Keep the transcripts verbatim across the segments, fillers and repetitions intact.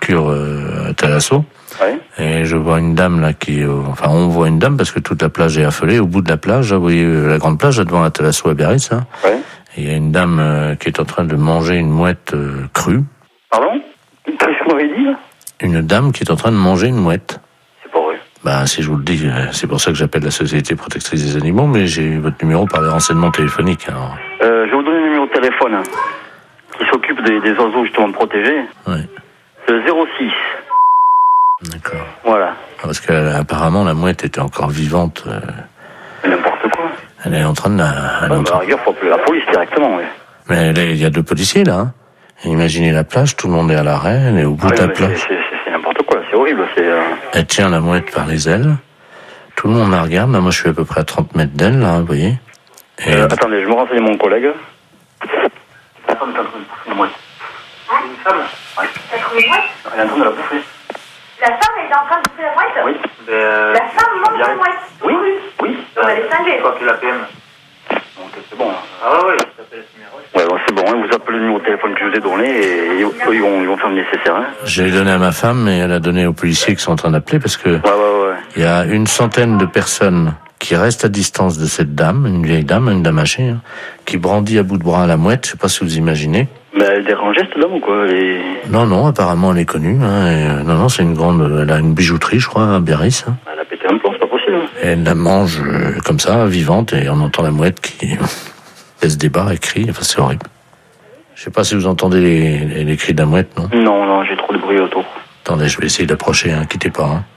Mercure euh, à Thalasso. Ouais. Et je vois une dame là qui, euh, enfin on voit une dame parce que toute la plage est affolée. Au bout de la plage, là, vous voyez euh, la grande plage là, devant à Thalasso à Biarritz. Hein. Ouais. Et il y a une dame euh, qui est en train de manger une mouette euh, crue. Pardon? Qu'est-ce que vous m'avez dit là? Une dame qui est en train de manger une mouette. C'est pas vrai. Ben, si je vous le dis, c'est pour ça que j'appelle la Société Protectrice des Animaux, mais j'ai votre numéro par les renseignements téléphoniques. Alors. Euh, je vais vous donner le numéro de téléphone hein, qui s'occupe des, des oiseaux justement protégés. Ouais. C'est le zéro six. D'accord. Voilà. Parce qu'apparemment la mouette était encore vivante. Euh, N'importe quoi. elle est en train de la... Elle est Ouais, en bah, train... à la rigueur, faut appeler la police directement, oui. Mais il y a deux policiers là. Hein. Imaginez la plage, tout le monde est à l'arrêt, elle est au bout Ouais, de la mais plage. c'est, c'est, c'est, c'est n'importe quoi, c'est horrible. C'est, euh... Elle tient la mouette par les ailes. Tout le monde la regarde. Là, moi, je suis à peu près à trente mètres d'elle, là, vous voyez. Et Euh, attendez, je me renseigne mon collègue. La femme est en train de bouffer une mouette. Une femme? Oui. T'as trouvé une mouette? Elle est en train de la bouffer. La femme est en train de bouffer la mouette? Oui. Mais euh... La femme mange la mouette? Oui, oui. Donc elle est cinglée. C'est quoi que la P M? Donc c'est bon. Hein. Ah ouais, ouais, ça s'appelle ce numéro. Ouais, bon, c'est bon, hein, vous appelez le numéro de téléphone que je vous ai donné et eux, ils vont, ils vont faire le nécessaire. Hein. j'ai donné à ma femme, mais elle a donné aux policiers qui sont en train d'appeler parce que Ouais, ouais, ouais. il y a une centaine de personnes qui restent à distance de cette dame, une vieille dame, une dame âgée, hein, qui brandit à bout de bras la mouette. Je sais pas si vous imaginez. Mais elle dérangeait cette dame ou quoi? Elle est... Non, non, apparemment elle est connue. Hein, et, euh, non, non, c'est une grande. Elle a une bijouterie, je crois, à Biarritz. Hein. Elle a pété un plomb, c'est pas possible. Hein. Et elle la mange euh, comme ça, vivante, et on entend la mouette qui laisse des barres et crie. Enfin, c'est horrible. Je sais pas si vous entendez les, les, les cris de la mouette, non? Non, non, j'ai trop de bruit autour. Attendez, je vais essayer d'approcher, hein, quittez pas. Hein.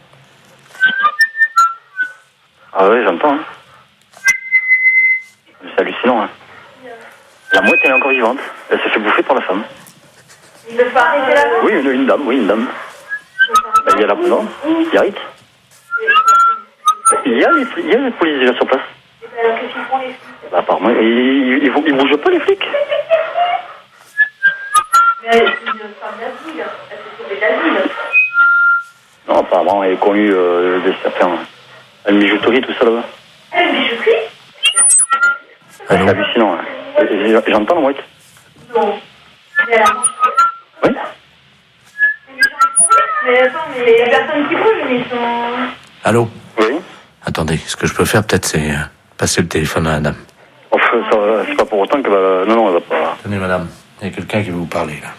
Ah ouais, j'entends. Hein. C'est hallucinant. Hein. La mouette, elle est encore vivante. Elle s'est fait bouffer par la femme. Il ne faut pas arrêter la mouette? Oui, une, une dame, oui, une dame. Ben, il y a la... Non, Biarritz. Il y a les, il y a les policiers déjà sur place. Alors qu'est-ce qu'ils font les flics? Bah, apparemment, ils, ils, ils, ils bougent pas, les flics. Mais elle est une femme d'asile. Elle s'est sauvée d'asile. Non, apparemment, elle est connue euh, des certains... Elle bijouterie, tout ça, là-bas. Elle est une bijouterie? C'est hallucinant. Hein. Et- et- J'entends la mouette. Non. Mais elle a mangé. Oui. Mais attends, mais il y a personne qui bouge, mais ils sont... Allô? Oui. Attendez, ce que je peux faire peut-être, c'est euh, passer le téléphone à la dame. Enfin, ça, c'est pas pour autant que... va... Non, non, elle va pas... Tenez, madame, il y a quelqu'un qui veut vous parler, là.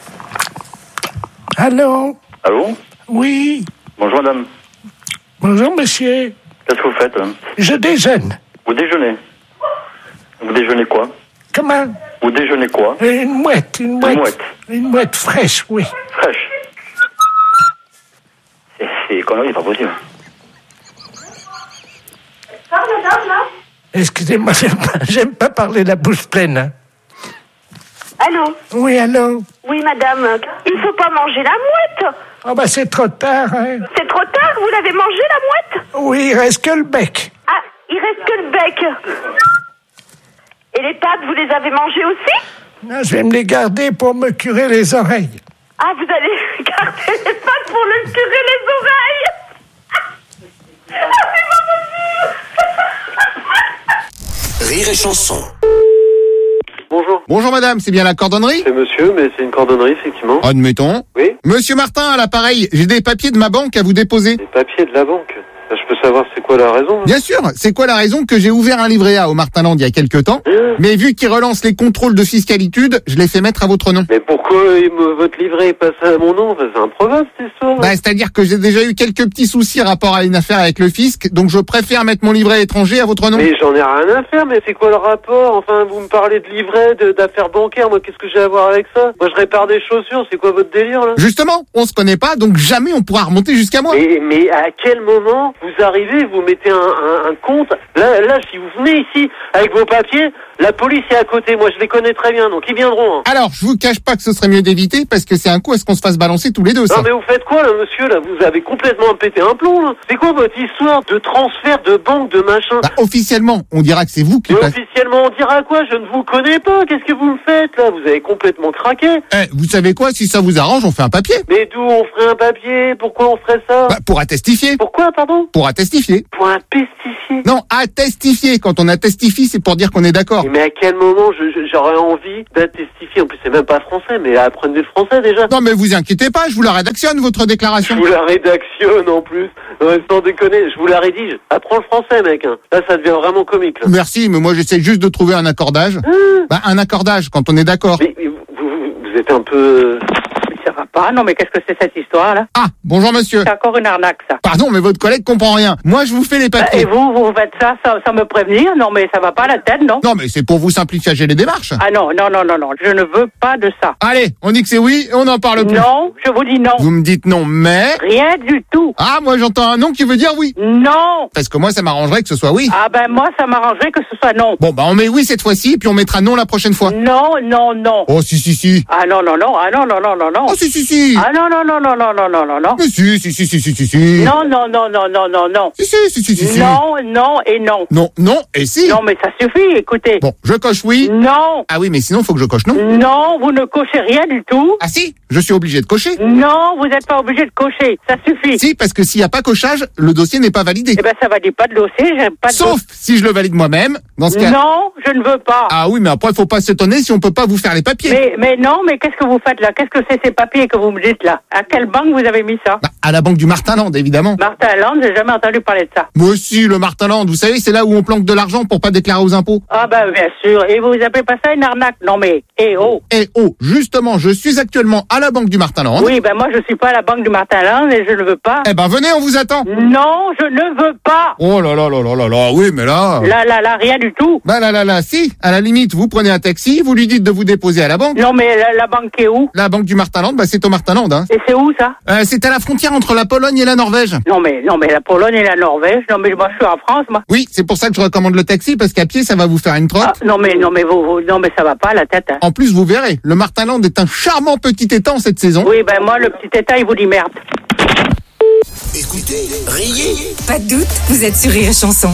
Allô? Allô? Oui, Bonjour, madame. bonjour monsieur. Qu'est-ce que vous faites hein? Je déjeune. Vous déjeunez. Vous déjeunez quoi? Comment? Vous déjeunez quoi? Une mouette, une mouette. mouette. Une mouette fraîche, oui. Fraîche. C'est, c'est connerie, c'est pas possible. Parle, madame, là? Excusez-moi, j'aime pas, j'aime pas parler la bouche pleine. Hein. Allô? Oui, allô? Oui, madame. Il faut pas manger la mouette. Oh bah c'est trop tard, hein. C'est trop tard, vous l'avez mangée, la mouette? Oui, il reste que le bec. Ah, il reste que le bec. Et les pattes, vous les avez mangées aussi? Non, je vais me les garder pour me curer les oreilles. Ah, vous allez garder les pattes pour le curer les oreilles? Ah, c'est pas possible. Rire et chanson. Bonjour. Bonjour madame, c'est bien la cordonnerie? C'est monsieur, mais c'est une cordonnerie, effectivement. Admettons. Oui. Monsieur Martin, à l'appareil, j'ai des papiers de ma banque à vous déposer. Les papiers de la banque. Je peux savoir c'est quoi la raison hein? Bien sûr, c'est quoi la raison que j'ai ouvert un livret A au Martinland il y a quelques temps, mais vu qu'il relance les contrôles de fiscalitude, je l'ai fait mettre à votre nom. Mais pourquoi il me- votre livret est passé à mon nom? Enfin, c'est improbable cette histoire. Bah, c'est-à-dire que j'ai déjà eu quelques petits soucis rapport à une affaire avec le fisc, donc je préfère mettre mon livret étranger à votre nom. Mais j'en ai rien à faire, mais c'est quoi le rapport? Enfin, vous me parlez de livret, de- d'affaires bancaires, moi qu'est-ce que j'ai à voir avec ça? Moi je répare des chaussures, c'est quoi votre délire là? Justement, on se connaît pas, donc jamais on pourra remonter jusqu'à moi. Mais, mais à quel moment vous arrivez, vous mettez un, un, un compte? Là, là, si vous venez ici avec vos papiers, la police est à côté, moi je les connais très bien, donc ils viendront. Hein. Alors, je vous cache pas que ce serait mieux d'éviter, parce que c'est un coup à ce qu'on se fasse balancer tous les deux, ça. Non mais vous faites quoi là monsieur là? Vous avez complètement pété un plomb là. C'est quoi votre histoire de transfert de banque de machin? Bah, officiellement, on dira que c'est vous qui Mais passez. officiellement on dira quoi? Je ne vous connais pas, qu'est-ce que vous me faites là? Vous avez complètement craqué. Eh, vous savez quoi, si ça vous arrange, on fait un papier. Mais d'où on ferait un papier? Pourquoi on ferait ça? Bah, pour attestifier. Pourquoi pardon? Pour attestifier. Pour un pestifier. Non, attestifier. Quand on attestifie, c'est pour dire qu'on est d'accord. Mais à quel moment je, je, j'aurais envie d'attestifier? En plus, c'est même pas français, mais apprenez le français déjà. Non, mais vous inquiétez pas, je vous la rédactionne, votre déclaration. Je vous la rédactionne en plus. Non, mais sans déconner, je vous la rédige. Apprends le français, mec. Hein. Là, ça devient vraiment comique. Là. Merci, mais moi, j'essaie juste de trouver un accordage. Ah. Bah, un accordage, quand on est d'accord. Mais, mais vous, vous, vous êtes un peu... Ça va pas, non mais qu'est-ce que c'est cette histoire là? Ah, bonjour monsieur. C'est encore une arnaque ça. Pardon, mais votre collègue comprend rien. Moi, je vous fais les papiers. Et vous, vous faites ça sans, sans me prévenir? Non mais ça va pas la tête, non? Non, mais c'est pour vous simplifier les démarches. Ah non, non, non, non, non, je ne veux pas de ça. Allez, on dit que c'est oui et on n'en parle plus. Non, je vous dis non. Vous me dites non, mais... Rien du tout. Ah, moi j'entends un non qui veut dire oui. Non. Parce que moi, ça m'arrangerait que ce soit oui. Ah ben moi, ça m'arrangerait que ce soit non. Bon, bah on met oui cette fois-ci, puis on mettra non la prochaine fois. Non, non, non. Oh, si, si, si. Ah non, non, non, ah non, non, non, non, non. Oh, si, si, si. Ah non, non, non, non, non, non, non, non, non. Mais si, si, si, si, si, si, si. Non, non, non, non, non, non, non. Si, si, si, si, si, si. Non, non et non. Non, non et si. Non, mais ça suffit, écoutez. Bon, je coche oui. Non. Ah oui, mais sinon, faut que je coche non. Non, vous ne cochez rien du tout. Ah si, je suis obligé de cocher. Non, vous n'êtes pas obligé de cocher. Ça suffit. Si, parce que s'il n'y a pas cochage, le dossier n'est pas validé. Eh ben, ça valide pas de dossier, j'ai pas de Sauf si je le valide moi-même. Dans ce cas. Non, je ne veux pas. Ah oui, mais après, faut pas s'étonner si on peut pas vous faire les papiers. Mais, mais non, mais qu'est-ce que vous faites là? Qu'est-ce que c'est ces papiers que vous me dites là? À quelle banque vous avez mis ça? Bah, à la banque du Martinland, évidemment. Martinland, j'ai jamais entendu parler de ça. Moi aussi, le Martinland, vous savez, c'est là où on planque de l'argent pour pas déclarer aux impôts. Ah ben, bien sûr. Et vous appelez pas ça une arnaque? Non mais, eh oh. Eh oh, justement, je suis actuellement à la banque du Martinland. Oui, ben moi je suis pas à la banque du Martinland et je ne veux pas. Eh ben venez, on vous attend. Non, je ne veux pas. Oh là là là là là là, oui, mais là... Là, là, là, rien du tout. Bah là là là, si, à la limite, vous prenez un taxi, vous lui dites de vous déposer à la banque. Non mais la, la banque est où? La banque du Martinland, bah c'est au Martinland, hein. Et c'est où ça? Euh, c'est à la frontière entre la Pologne et la Norvège. Non mais, non mais la Pologne et la Norvège. Non mais moi je suis en France, moi. Oui, c'est pour ça que je recommande le taxi, parce qu'à pied, ça va vous faire une trotte. Ah, non mais, non mais vous, vous, non mais ça va pas la tête. Hein. En plus, vous verrez, le Martinland est un charmant petit étang cette saison. Oui, ben moi le petit état il vous dit merde. Écoutez, riez. Pas de doute, vous êtes sur Rire Chanson.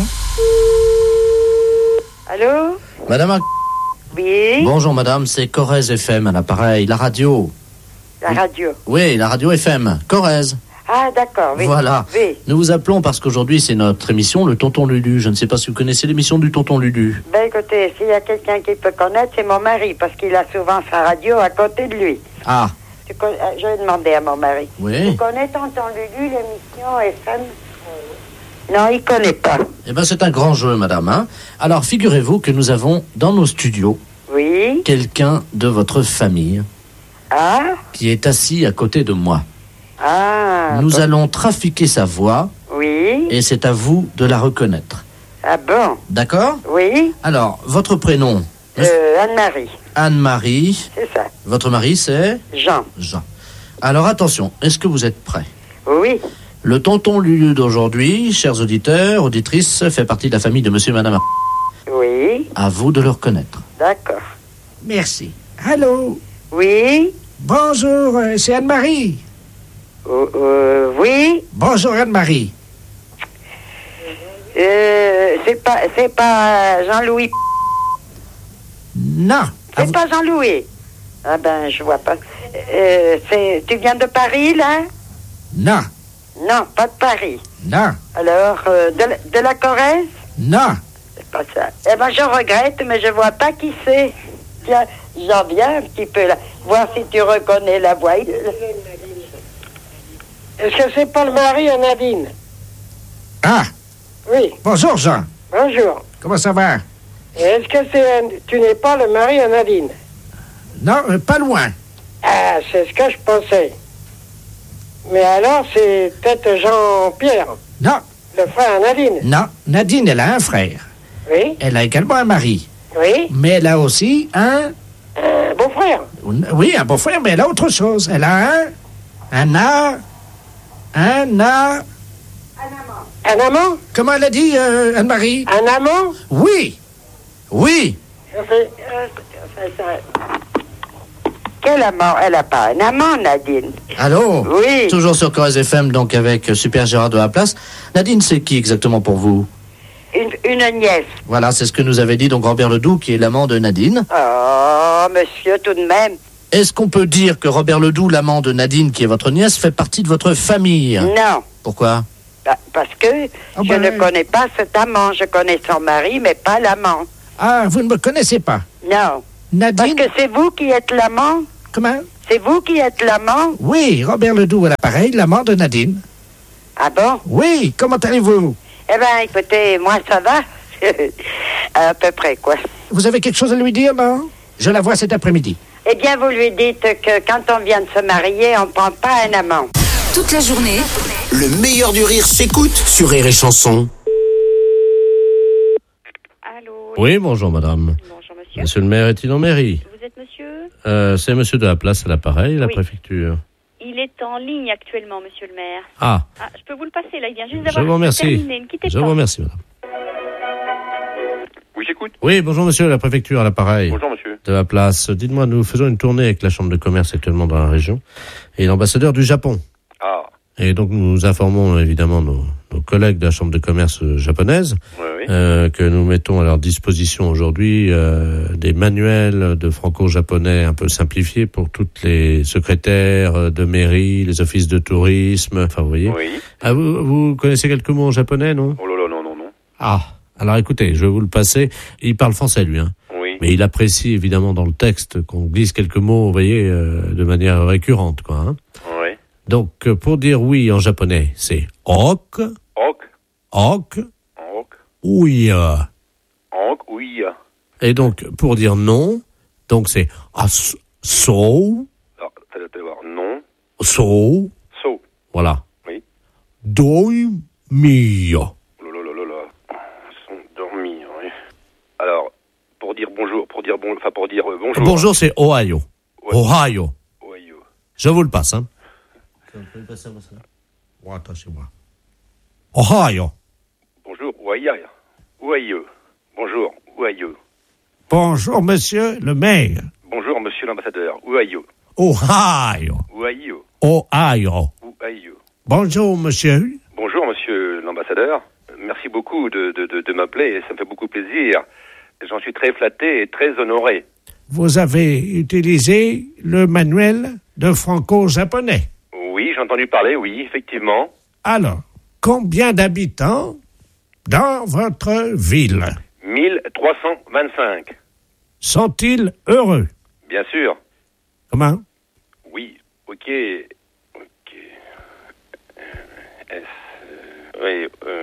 Allô? Madame, Ar- Oui? bonjour madame, c'est Corrèze F M à l'appareil, la radio. La radio. Oui, la radio F M, Corrèze. Ah, d'accord, oui. Voilà. Oui. Nous vous appelons parce qu'aujourd'hui c'est notre émission, le Tonton Lulu. Je ne sais pas si vous connaissez l'émission du Tonton Lulu. Ben écoutez, s'il y a quelqu'un qui peut connaître, c'est mon mari, parce qu'il a souvent sa radio à côté de lui. Ah, Tu con- euh, Je vais demander à mon mari. oui. Tu connais Tonton Lulu, l'émission F M? Non, il connaît pas. Eh ben c'est un grand jeu madame. Hein. Alors figurez-vous que nous avons dans nos studios Oui? quelqu'un de votre famille Ah? qui est assis à côté de moi. Ah? Nous bon. allons trafiquer sa voix Oui? et c'est à vous de la reconnaître. Ah bon? D'accord? Oui? Alors, votre prénom? Euh, Anne-Marie, Anne-Marie. c'est ça. Votre mari, c'est? Jean. Jean. Alors attention, est-ce que vous êtes prêts? Oui? Le Tonton Lulu d'aujourd'hui, chers auditeurs, auditrices, fait partie de la famille de monsieur et madame. Oui? À vous de le reconnaître. D'accord. Merci. Allô? Oui? Bonjour, euh, c'est Anne-Marie. Euh, euh, oui? Bonjour Anne-Marie. Euh, c'est pas, c'est pas Jean-Louis. Non. C'est Ah, pas Jean-Louis. Ah ben, je vois pas. Euh, c'est, tu viens de Paris, là? Non. Non, pas de Paris. Non. Alors, euh, de, la- de la Corrèze? Non. C'est pas ça. Eh ben, je regrette, mais je vois pas qui c'est. Tiens, j'en viens un petit peu là. Voir si tu reconnais la voix. Est-ce que c'est pas le mari à Nadine? Ah, Oui, bonjour Jean. bonjour. Comment ça va? Est-ce que c'est un- tu n'es pas le mari à Nadine? Non, euh, pas loin. Ah, c'est ce que je pensais. Mais alors, c'est peut-être Jean-Pierre, Non. le frère à Nadine. Non. Nadine, elle a un frère. Oui, Elle a également un mari. oui, Mais elle a aussi un... un beau-frère. Oui, un beau-frère, mais elle a autre chose. Elle a un... Un a... Un a... Un amant? Comment elle a dit, euh, Anne-Marie? Un amant? Oui. Oui. Ça fait- euh, ça- ça- Quel amant? Elle a pas un amant, Nadine. Allô? Oui. Toujours sur Corrèze F M, donc avec Super Gérard de la Place. Nadine, c'est qui exactement pour vous? Une, une nièce. Voilà, c'est ce que nous avait dit donc Robert Ledoux, qui est l'amant de Nadine. Oh, monsieur, tout de même. Est-ce qu'on peut dire que Robert Ledoux, l'amant de Nadine, qui est votre nièce, fait partie de votre famille? Non. Pourquoi? Bah, parce que Ah je ben, ne connais pas cet amant. Je connais son mari, mais pas l'amant. Ah, vous ne me connaissez pas. Non. Nadine? Parce que c'est vous qui êtes l'amant. Comment? C'est vous qui êtes l'amant. Oui, Robert Ledoux à l'appareil, l'amant de Nadine. Ah bon? Oui, comment allez-vous? Eh bien, écoutez, moi, ça va. À peu près, quoi. Vous avez quelque chose à lui dire, non? Je la vois cet après-midi. Eh bien, vous lui dites que quand on vient de se marier, on ne prend pas un amant. Toute la journée, le meilleur du rire s'écoute sur Rire et Chanson. Allô? Oui, bonjour madame. Bonjour monsieur. Monsieur le maire est-il en mairie? Vous êtes monsieur? euh, C'est monsieur de la place à l'appareil, la Oui. préfecture. Il est en ligne actuellement, monsieur le maire. Ah, Ah, je peux vous le passer, là, il vient juste je d'avoir vous remercie. terminé. Ne quittez Je pas. vous remercie madame. Oui, j'écoute. Oui, bonjour monsieur, la préfecture à l'appareil. Bonjour, monsieur. De la place. Dites-moi, nous faisons une tournée avec la chambre de commerce actuellement dans la région et l'ambassadeur du Japon. Ah, Et donc nous informons évidemment nos, nos collègues de la chambre de commerce japonaise oui, oui. euh, que nous mettons à leur disposition aujourd'hui euh, des manuels de franco-japonais un peu simplifiés pour toutes les secrétaires de mairie, les offices de tourisme, enfin vous voyez. Oui. Ah, vous, vous connaissez quelques mots en japonais, non? Oh là là, non, non, non. Ah, alors écoutez, je vais vous le passer. Il parle français lui, hein. Oui. Mais il apprécie évidemment dans le texte qu'on glisse quelques mots, vous voyez, euh, de manière récurrente, quoi. Hein. Oui. Donc, euh, pour dire oui en japonais, c'est ok, Ok. ok, Ok. ouya. Ok, oui. Et donc, pour dire non, donc c'est as, so, Alors, t'allais voir. Non. so, So. voilà. Oui. Doi mio. Oh là là là là là. Ils sont dormis, oui. Alors, pour dire bonjour, pour dire bon, enfin pour dire euh, bonjour. Bonjour, c'est Ohio. Ouais. Ohio. Ohio. Je vous le passe, hein. Vous pouvez passer à moi ça? Oh, attends, c'est moi. Ohio. Bonjour, Ohio. Ohio. Bonjour, Ohio. Bonjour, monsieur le maire. Bonjour, monsieur l'ambassadeur. Ohio. Ohio. Ohio. Ohio. Ohio. Bonjour, monsieur. Bonjour, monsieur l'ambassadeur. Merci beaucoup de, de, de, de m'appeler. Ça me fait beaucoup plaisir. J'en suis très flatté et très honoré. Vous avez utilisé le manuel de franco-japonais. Oui, j'ai entendu parler, oui, effectivement. Alors, combien d'habitants dans votre ville mille trois cent vingt-cinq. sont-ils heureux? Bien sûr. Comment? Oui, ok. Ok. Euh, S, euh, oui, euh,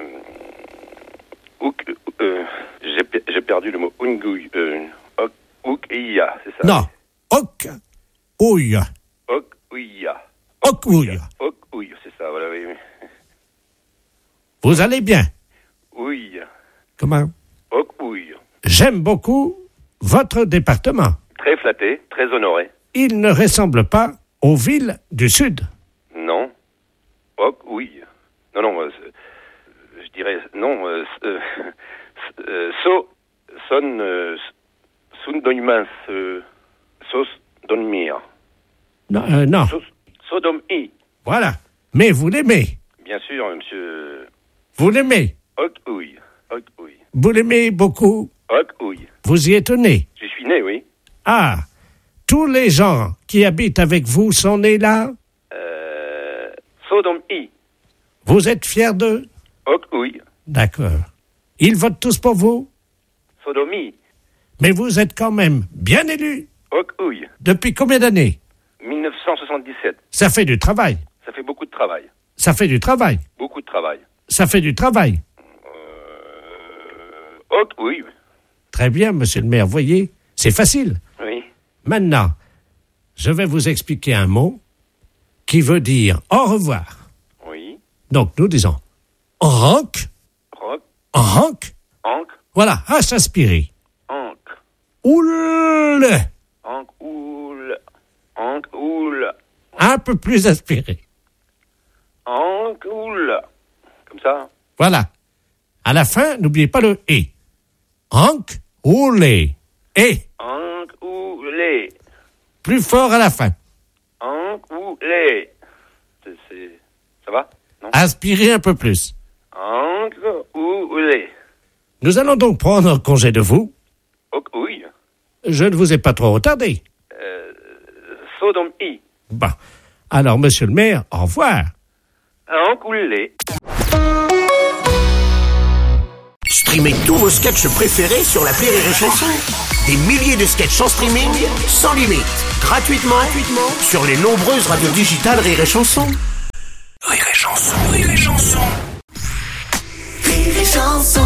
ouk, euh, j'ai, pe- j'ai perdu le mot ungui. Euh, ok, ouk-iya, c'est ça? Non. Ok. Ouya. Ok-ouya. Ok. Ouya. Ok-ouya, c'est ça, voilà, oui. oui. Vous allez bien? Oui. Comment? Ok-ouya. J'aime beaucoup votre département. Très flatté, très honoré. Il ne ressemble pas aux villes du Sud. Non. Ok, oui. Non, non, euh, je dirais non. Euh, euh, euh, so, son, euh, sun donimans, euh, sos donmir. Non. euh, non. So, sodom i. Voilà. Mais vous l'aimez. Bien sûr, monsieur. Vous l'aimez. Ok, oui. Ok, oui. Vous l'aimez beaucoup. Ok, oui. Vous y êtes né. Je suis né, oui. Ah. Tous les gens qui habitent avec vous sont nés là. Euh, sodom i. Vous êtes fiers d'eux. Ok, oui. D'accord. Ils votent tous pour vous. Sodomie. Mais vous êtes quand même bien élu. Ok, oui. Depuis combien d'années? mille neuf cent soixante-dix-sept. Ça fait du travail. Ça fait beaucoup de travail. Ça fait du travail. Beaucoup de travail. Ça fait du travail. Euh, ok, oui. Très bien, monsieur le maire. Voyez, c'est facile. Oui. Maintenant, je vais vous expliquer un mot qui veut dire au revoir. Oui. Donc, nous disons rank, Rock. rank. Ank. Voilà, à s'inspirer. Ank. Oule. Ank. Oul. Ank. Oul. Un peu plus inspiré. Ank. Oul. Comme ça. Voilà. À la fin, n'oubliez pas le et. Rank, oule. Et. Ank. Oulé. Plus fort à la fin. Ank. Oulé. C'est, c'est... Ça va? Non? Inspirez un peu plus. Ank. Oulé. Nous allons donc prendre congé de vous. Ok, oui. Je ne vous ai pas trop retardé. Euh, Sodom i. Bon. Alors, monsieur le maire, au revoir. Ank. Oulé. Streamez tous vos sketchs préférés sur l'appli Rire et Chanson. Des milliers de sketchs en streaming, sans limite, gratuitement, gratuitement sur les nombreuses radios digitales Rire et Chanson. Rire et Chanson, Rire et Chanson. Rire et Chanson.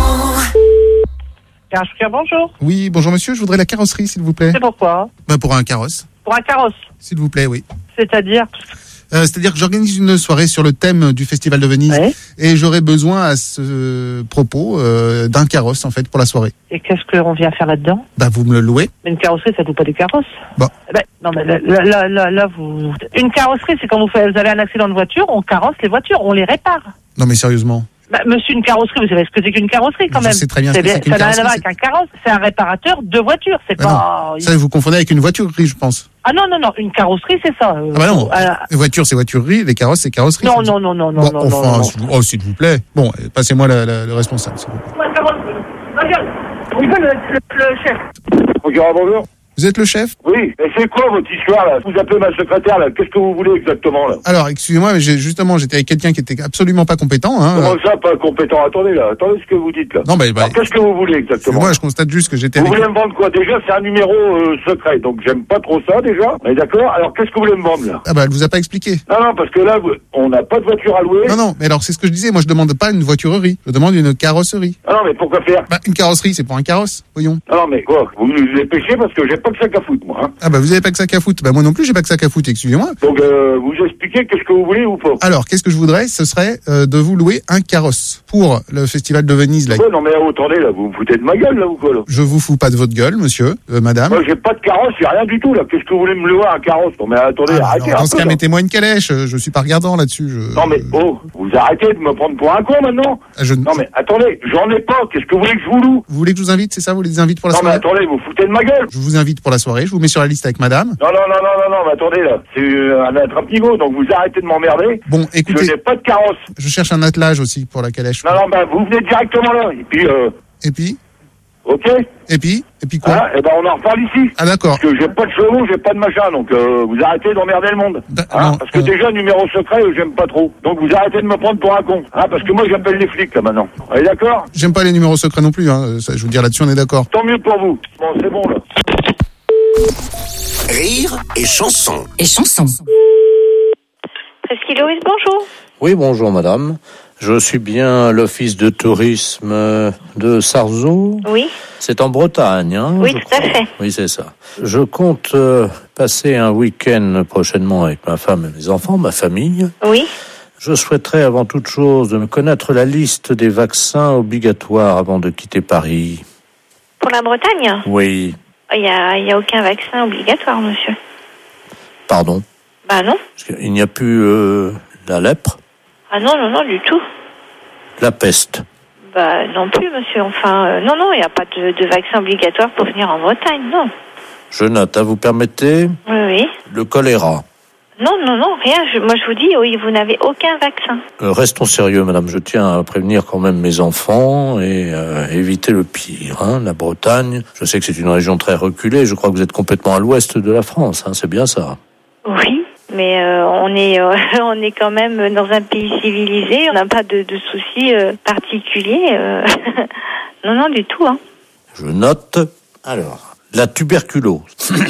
Carrosserie, bonjour. Oui, bonjour monsieur, je voudrais la carrosserie s'il vous plaît. C'est pourquoi? Bah pour un carrosse. Pour un carrosse. S'il vous plaît, oui. C'est-à-dire euh, C'est-à-dire que j'organise une soirée sur le thème du Festival de Venise, ouais. Et j'aurais besoin à ce propos euh, d'un carrosse en fait pour la soirée. Et qu'est-ce qu'on vient faire là-dedans? Bah vous me le louez. Mais une carrosserie, ça ne loue pas des carrosses. Bon. Ben, non mais là, là, là, là, vous... Une carrosserie, c'est quand vous, faites, vous avez un accident de voiture, on carrosse les voitures, on les répare. Non mais sérieusement. Bah, monsieur, une carrosserie, vous savez ce que c'est qu'une carrosserie quand je même. sais très bien ce que bien, c'est qu'une ça carrosserie. Ça n'a rien à voir avec un carrosse, c'est un réparateur de voiture, c'est bah pas... Non. Ça, vous confondez avec une voiturerie, je pense. Ah non, non, non, une carrosserie, c'est ça. Euh, ah bah non, euh, les voitures, c'est voiturerie, les carrosses, c'est carrosserie. Non, non, non, non, non, bon, non, enfin, non, non. S'il vous... Oh, s'il vous plaît. Bon, passez-moi la, la, le responsable, s'il vous plaît. Regarde, le, le, le chef. Regarde, bonjour. Vous êtes le chef? Oui, mais c'est quoi votre histoire là? Vous appelez ma secrétaire là, qu'est-ce que vous voulez exactement là? Alors, excusez-moi, mais j'ai, justement, j'étais avec quelqu'un qui était absolument pas compétent. Hein. Comment ça, pas compétent? Attendez là, attendez ce que vous dites là. Non, mais bah, alors, qu'est-ce que vous voulez exactement? Moi, je constate juste que j'étais. Vous avec... voulez me vendre quoi? Déjà, c'est un numéro euh, secret, donc j'aime pas trop ça déjà. Mais d'accord. Alors, qu'est-ce que vous voulez me vendre là? Ah bah, elle vous a pas expliqué. Non, non, parce que là, vous... on n'a pas de voiture à louer. Non, non, mais alors c'est ce que je disais. Moi, je demande pas une voiturerie, je demande une carrosserie. Ah non, mais pourquoi faire? Bah, une carrosserie, c'est pour un carrosse, voyons. Non, mais quoi? Vous nous dépêchez parce que j'ai pas que ça qu'à foutre, moi. Hein. Ah bah, vous avez pas que ça qu'à foutre. Bah, moi non plus, j'ai pas que ça qu'à foutre. Excusez-moi. Donc, euh, vous expliquez qu'est-ce que vous voulez ou pas? Alors, qu'est-ce que je voudrais? Ce serait euh, de vous louer un carrosse pour le Festival de Venise. Là. Ouais, non, mais attendez, là, vous vous foutez de ma gueule, là, ou quoi, là? Je vous fous pas de votre gueule, monsieur, euh, madame. Moi, j'ai pas de carrosse, j'ai rien du tout, là. Qu'est-ce que vous voulez me louer un carrosse? Non, mais attendez, ah, arrêtez. Alors, dans un ce peu, cas, là. mettez-moi une calèche. Je suis pas regardant là-dessus. Je... Non, mais, oh, vous arrêtez de me prendre pour un con, maintenant? Je... Non, mais attendez, j'en ai pas. Qu'est-ce que vous voulez que je vous loue? Vous voulez que je vous invite, c'est ça? Vous voulez des invites pour la non, soirée? Non, mais attendez, vous foutez de ma gueule. Je vous invite pour la soirée. Je vous mets sur la liste avec madame. Non, non, non, non, non, non, mais attendez, là. C'est euh, un attrape-niveau, donc vous arrêtez de m'emmerder. Bon, écoutez. Je n'ai pas de carrosse. Je cherche un attelage aussi pour la calèche. Non, non, bah, vous venez directement là. Et puis, euh... Et puis? Ok. Et puis? Et puis quoi? Ah, et ben, on en reparle ici. Ah, d'accord. Parce que j'ai pas de chevaux, j'ai pas de machin, donc, euh, vous arrêtez d'emmerder le monde. Hein, non, parce que non. déjà, numéro secret, euh, j'aime pas trop. Donc, vous arrêtez de me prendre pour un con. Hein, parce que moi, j'appelle les flics, là, maintenant. Vous êtes d'accord? J'aime pas les numéros secrets non plus, hein. Ça, je vous dire là-dessus, on est d'accord. Tant mieux pour vous. Bon, c'est bon, là. Rire et chanson. Et chanson. Presqu'île Loïs, bonjour. Oui, bonjour madame. Je suis bien à l'office de tourisme de Sarzeau. Oui. C'est en Bretagne, hein? Oui, tout à fait. Oui, c'est ça. Je compte euh, passer un week-end prochainement avec ma femme et mes enfants, ma famille. Oui. Je souhaiterais avant toute chose de me connaître la liste des vaccins obligatoires avant de quitter Paris. Pour la Bretagne? Oui. Il n'y a, il y a aucun vaccin obligatoire, monsieur. Pardon? Bah non. Parce qu'il n'y a plus euh, la lèpre? Ah non, non, non, du tout. La peste? Bah non plus, monsieur. Enfin, euh, non, non, il n'y a pas de, de vaccin obligatoire pour venir en Bretagne, non. Je note, hein, vous permettez? Oui, oui. Le choléra? Non, non, non, rien. Je, moi, je vous dis, oui, vous n'avez aucun vaccin. Euh, restons sérieux, madame. Je tiens à prévenir quand même mes enfants et euh, éviter le pire. Hein. La Bretagne, je sais que c'est une région très reculée. Je crois que vous êtes complètement à l'ouest de la France. Hein. C'est bien ça? Oui, mais euh, on est euh, on est quand même dans un pays civilisé. On n'a pas de, de soucis euh, particuliers. Euh... non, non, du tout. Hein. Je note. Alors, la tuberculose.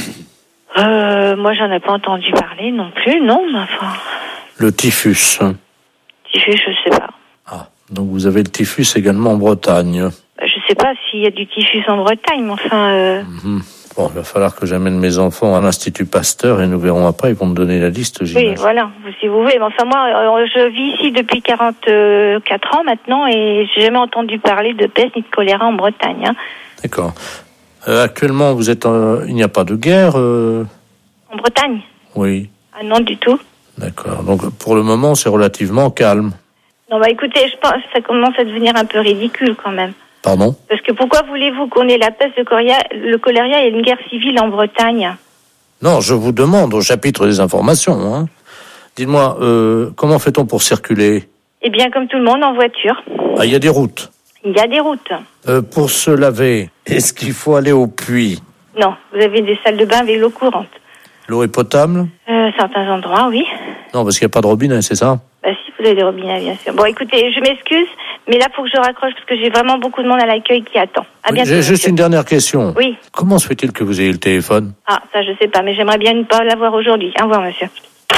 Euh, moi, j'en ai pas entendu parler non plus, non, mais enfin... Le typhus. Typhus, je sais pas. Ah, donc vous avez le typhus également en Bretagne. Je sais pas s'il y a du typhus en Bretagne, mais enfin... Euh... Mm-hmm. Bon, il va falloir que j'amène mes enfants à l'Institut Pasteur et nous verrons après, ils vont me donner la liste, j'imagine. Oui, voilà, si vous voulez. Mais enfin, moi, je vis ici depuis quarante-quatre ans maintenant et j'ai jamais entendu parler de peste ni de choléra en Bretagne. Hein. D'accord. Euh, actuellement, vous êtes, euh, il n'y a pas de guerre euh... En Bretagne? Oui. Ah non, du tout. D'accord. Donc, pour le moment, c'est relativement calme. Non, bah écoutez, je pense que ça commence à devenir un peu ridicule quand même. Pardon? Parce que pourquoi voulez-vous qu'on ait la peste, le choléra, le choléra et une guerre civile en Bretagne? Non, je vous demande au chapitre des informations. Hein. Dites-moi, euh, comment fait-on pour circuler? Eh bien, comme tout le monde, en voiture. Ah, il y a des routes? Il y a des routes. Euh, pour se laver, est-ce qu'il faut aller au puits? Non, vous avez des salles de bain avec l'eau courante. L'eau est potable? Euh, certains endroits, oui. Non, parce qu'il n'y a pas de robinet, c'est ça? Bah si, Vous avez des robinets, bien sûr. Bon, écoutez, je m'excuse, mais là, il faut que je raccroche parce que j'ai vraiment beaucoup de monde à l'accueil qui attend. À Oui, bientôt. j'ai juste monsieur. une dernière question. Oui. Comment se fait-il que vous ayez le téléphone? Ah, ça, je sais pas, mais j'aimerais bien ne pas l'avoir aujourd'hui. Au revoir, monsieur.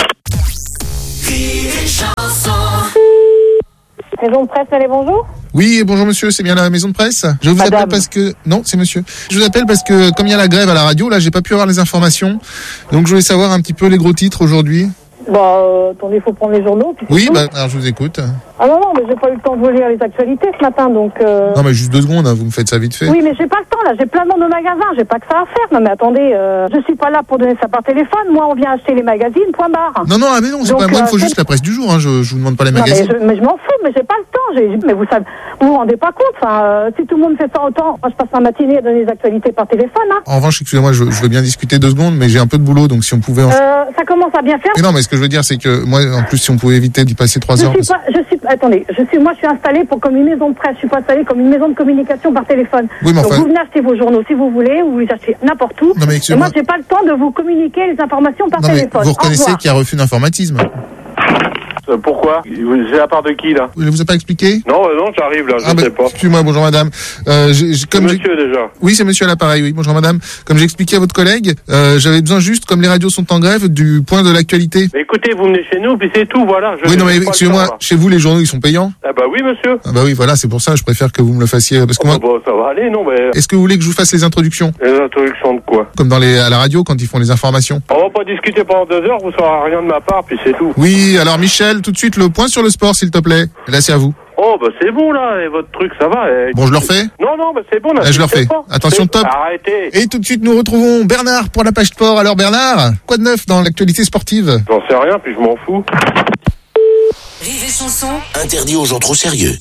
Maison de presse, allez, bonjour. Oui, bonjour monsieur, c'est bien la maison de presse. Je vous Madame. appelle parce que... Non, c'est monsieur. Je vous appelle parce que comme il y a la grève à la radio, là, j'ai pas pu avoir les informations. Donc je voulais savoir un petit peu les gros titres aujourd'hui. Bah, euh, attendez, il faut prendre les journaux. puis c'est Oui, tout. bah, alors je vous écoute. Ah non, non, mais j'ai pas eu le temps de vous lire les actualités ce matin, donc... Euh... Non mais juste deux secondes, hein, vous me faites ça vite fait. Oui, mais j'ai pas le temps, là. J'ai plein de monde au magasin. J'ai pas que ça à faire. Non, mais attendez, euh, je suis pas là pour donner ça par téléphone. Moi, on vient acheter les magazines, point barre. Non, non, ah, mais non, c'est Donc, pas moi, il me faut euh, juste la presse du jour, hein, je, je vous demande pas les Non, mais magazines. je, mais je m'en fous, mais j'ai pas le temps. J'ai, mais vous savez, vous vous rendez pas compte. Enfin, euh, si tout le monde fait ça autant, moi je passe ma matinée à donner les actualités par téléphone. Hein. En revanche, excusez-moi, je, je veux bien discuter deux secondes, mais j'ai un peu de boulot, donc si on pouvait... En... Euh, ça commence à bien faire. Mais non, mais ce que je veux dire, c'est que moi, en plus, si on pouvait éviter d'y passer trois Je heures... suis pas, je suis, attendez, je suis, moi je suis installée pour comme une maison de presse. Je suis pas installée comme une maison de communication par téléphone. Oui, mais Donc enfin- vous venez acheter vos journaux si vous voulez, ou vous les achetez n'importe où. Non, mais Et excusez-moi. moi j'ai pas le temps de vous communiquer les informations par Non, mais téléphone. vous Au reconnaissez revoir. qu'il y a refus d'informatisme. Euh, pourquoi? C'est à part de qui, là? Il vous a pas expliqué? Non, euh, non, j'arrive, là, je Ah bah, sais pas. excusez-moi, bonjour madame. Euh, j'ai- j'ai- comme j'ai- Monsieur, déjà. Oui, c'est monsieur à l'appareil, oui. Bonjour madame. Comme j'ai expliqué à votre collègue, euh, j'avais besoin juste, comme les radios sont en grève, du point de l'actualité. Mais écoutez, vous venez chez nous, puis c'est tout, voilà. Je Oui, non, mais j'ai pas le excusez-moi, temps, là. chez vous, les journaux, ils sont payants? Ah bah oui, monsieur. Ah bah oui, voilà, c'est pour ça, je préfère que vous me le fassiez. Parce que Oh, moi, bah, ça va aller, non, mais... est-ce que vous voulez que je vous fasse les introductions? Les introductions de quoi? Comme dans les, à la radio, quand ils font les informations. On va pas discuter pendant deux heures, vous saurez rien de ma part, puis c'est tout. Oui, alors Michel, tout de suite, le point sur le sport, s'il te plaît. Et là, c'est à vous. Oh, bah c'est bon, là, et votre truc, ça va. et- Bon, je le refais? Non, non, bah c'est bon, là. Là, je le c'est refais. pas. Attention, C'est- top. Arrêtez. Et tout de suite, nous retrouvons Bernard pour la page sport. Alors Bernard, quoi de neuf dans l'actualité sportive? J'en sais rien, puis je m'en fous. Rire et chanson. Interdit aux gens trop sérieux.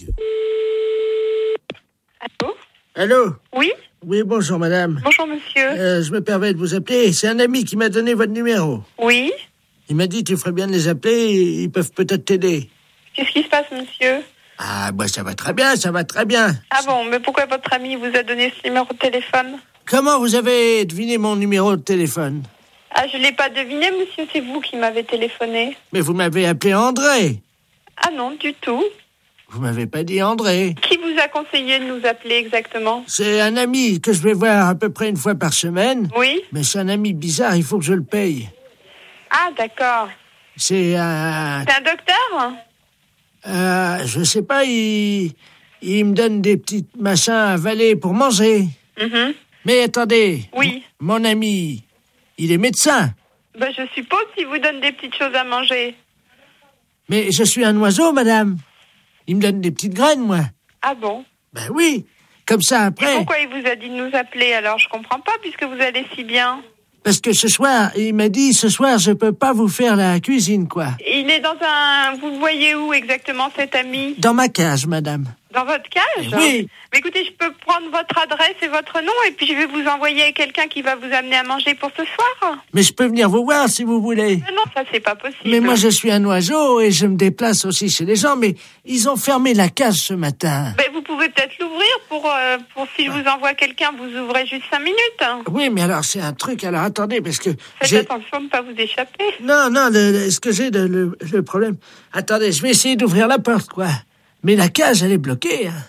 Allô? Oui? Oui, bonjour madame. Bonjour monsieur. Euh, je me permets de vous appeler. C'est un ami qui m'a donné votre numéro. Oui? Il m'a dit tu ferais bien de les appeler, ils peuvent peut-être t'aider. Qu'est-ce qui se passe monsieur? Ah, bah ça va très bien, ça va très bien. Ah bon, mais pourquoi votre ami vous a donné ce numéro de téléphone? Comment vous avez deviné mon numéro de téléphone? Ah, je l'ai pas deviné monsieur, c'est vous qui m'avez téléphoné. Mais vous m'avez appelé André. Ah non, du tout. Vous m'avez pas dit André. Qui vous a conseillé de nous appeler exactement? C'est un ami que je vais voir à peu près une fois par semaine. Oui? Mais c'est un ami bizarre, il faut que je le paye. Ah d'accord. C'est un... C'est un docteur? Euh, je sais pas, il... il me donne des petits machins à avaler pour manger. Mhm. Mais attendez. Oui. Mon ami, il est médecin. Ben, je suppose qu'il vous donne des petites choses à manger. Mais je suis un oiseau, madame. Il me donne des petites graines, moi. Ah bon? Ben oui. Comme ça, Et après... pourquoi il vous a dit de nous appeler alors? Je comprends pas puisque vous allez si bien. Parce que ce soir, il m'a dit, ce soir, je peux pas vous faire la cuisine, quoi. Il est dans un... Vous le voyez où exactement cet ami? Dans ma cage, madame. Dans votre cage? Oui. Mais écoutez, je peux prendre votre adresse et votre nom et puis je vais vous envoyer quelqu'un qui va vous amener à manger pour ce soir. Mais je peux venir vous voir si vous voulez. Ah non, ça c'est pas possible. Mais moi, je suis un oiseau et je me déplace aussi chez les gens, mais ils ont fermé la cage ce matin. Ben, vous pouvez peut-être l'ouvrir pour, euh, pour si je vous envoie quelqu'un, vous ouvrez juste cinq minutes. Oui, mais alors, c'est un truc. Alors, attendez, parce que... Faites j'ai... attention de ne pas vous échapper. Non, non, le, le- ce que j'ai, de, le, le problème... Attendez, je vais essayer d'ouvrir la porte, quoi. Mais la cage, elle est bloquée. Hein.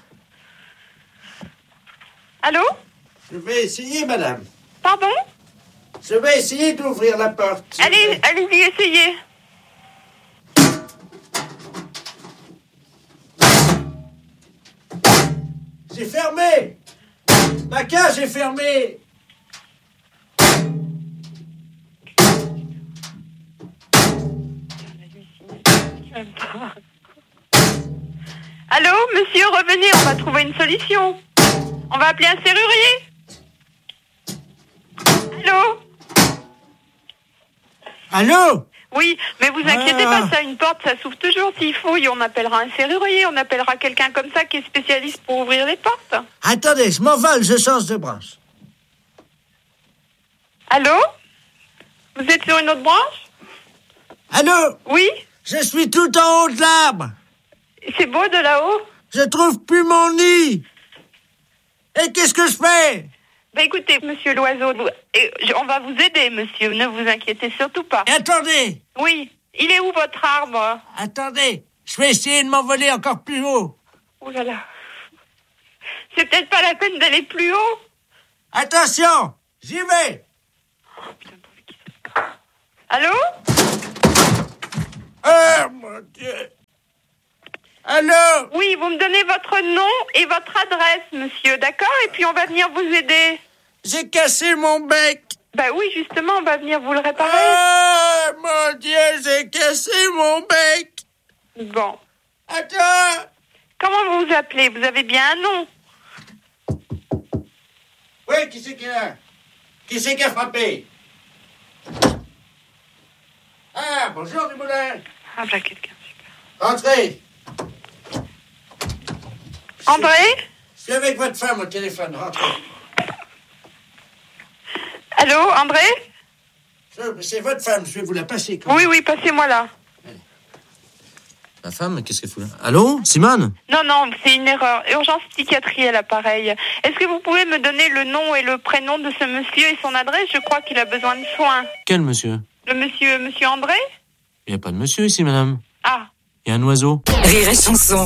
Allô? Je vais essayer, madame. Pardon? Je vais essayer d'ouvrir la porte. Allez, allez-y, essayez. C'est fermé. Ma cage est fermée. Allô, monsieur, revenez, on va trouver une solution. On va appeler un serrurier. Allô? Allô? Oui, mais vous inquiétez Ah. pas, ça, une porte, ça s'ouvre toujours. S'il faut, et on appellera un serrurier, on appellera quelqu'un comme ça qui est spécialiste pour ouvrir les portes. Attendez, je m'envole, je change de branche. Allô? Vous êtes sur une autre branche? Allô? Oui? Je suis tout en haut de l'arbre. C'est beau de là-haut? Je trouve plus mon nid. Et qu'est-ce que je fais? Ben écoutez, monsieur l'oiseau, vous- et je- on va vous aider, monsieur, ne vous inquiétez surtout pas. Attendez. Oui, il est où votre arbre? Attendez, Je vais essayer de m'envoler encore plus haut. Oh là là. C'est peut-être pas la peine d'aller plus haut. Attention, j'y vais. Oh, putain, allô? Oh, mon Dieu. Allô? Oui, vous me donnez votre nom et votre adresse, monsieur, d'accord? Et puis on va venir vous aider. J'ai cassé mon bec. Bah oui, justement, on va venir vous le réparer. Oh, mon Dieu, j'ai cassé mon bec. Bon. Attends. Comment vous vous appelez? Vous avez bien un nom? Oui, qui c'est qui a? Qui c'est qui a frappé? Ah, bonjour, Dumoulin. Ah, bah, quelqu'un, super. Entrez. André? Je suis avec votre femme au téléphone, rentrez. Allô, André? C'est votre femme, je vais vous la passer. Oui, oui, passez-moi là. La femme, qu'est-ce qu'elle fout là? Allô, Simone? Non, non, c'est une erreur. Urgence psychiatrie à l'appareil. Est-ce que vous pouvez me donner le nom et le prénom de ce monsieur et son adresse? Je crois qu'il a besoin de soins. Quel monsieur? Le monsieur, monsieur André? Il n'y a pas de monsieur ici, madame. Ah. Il y a un oiseau. Rire et chanson.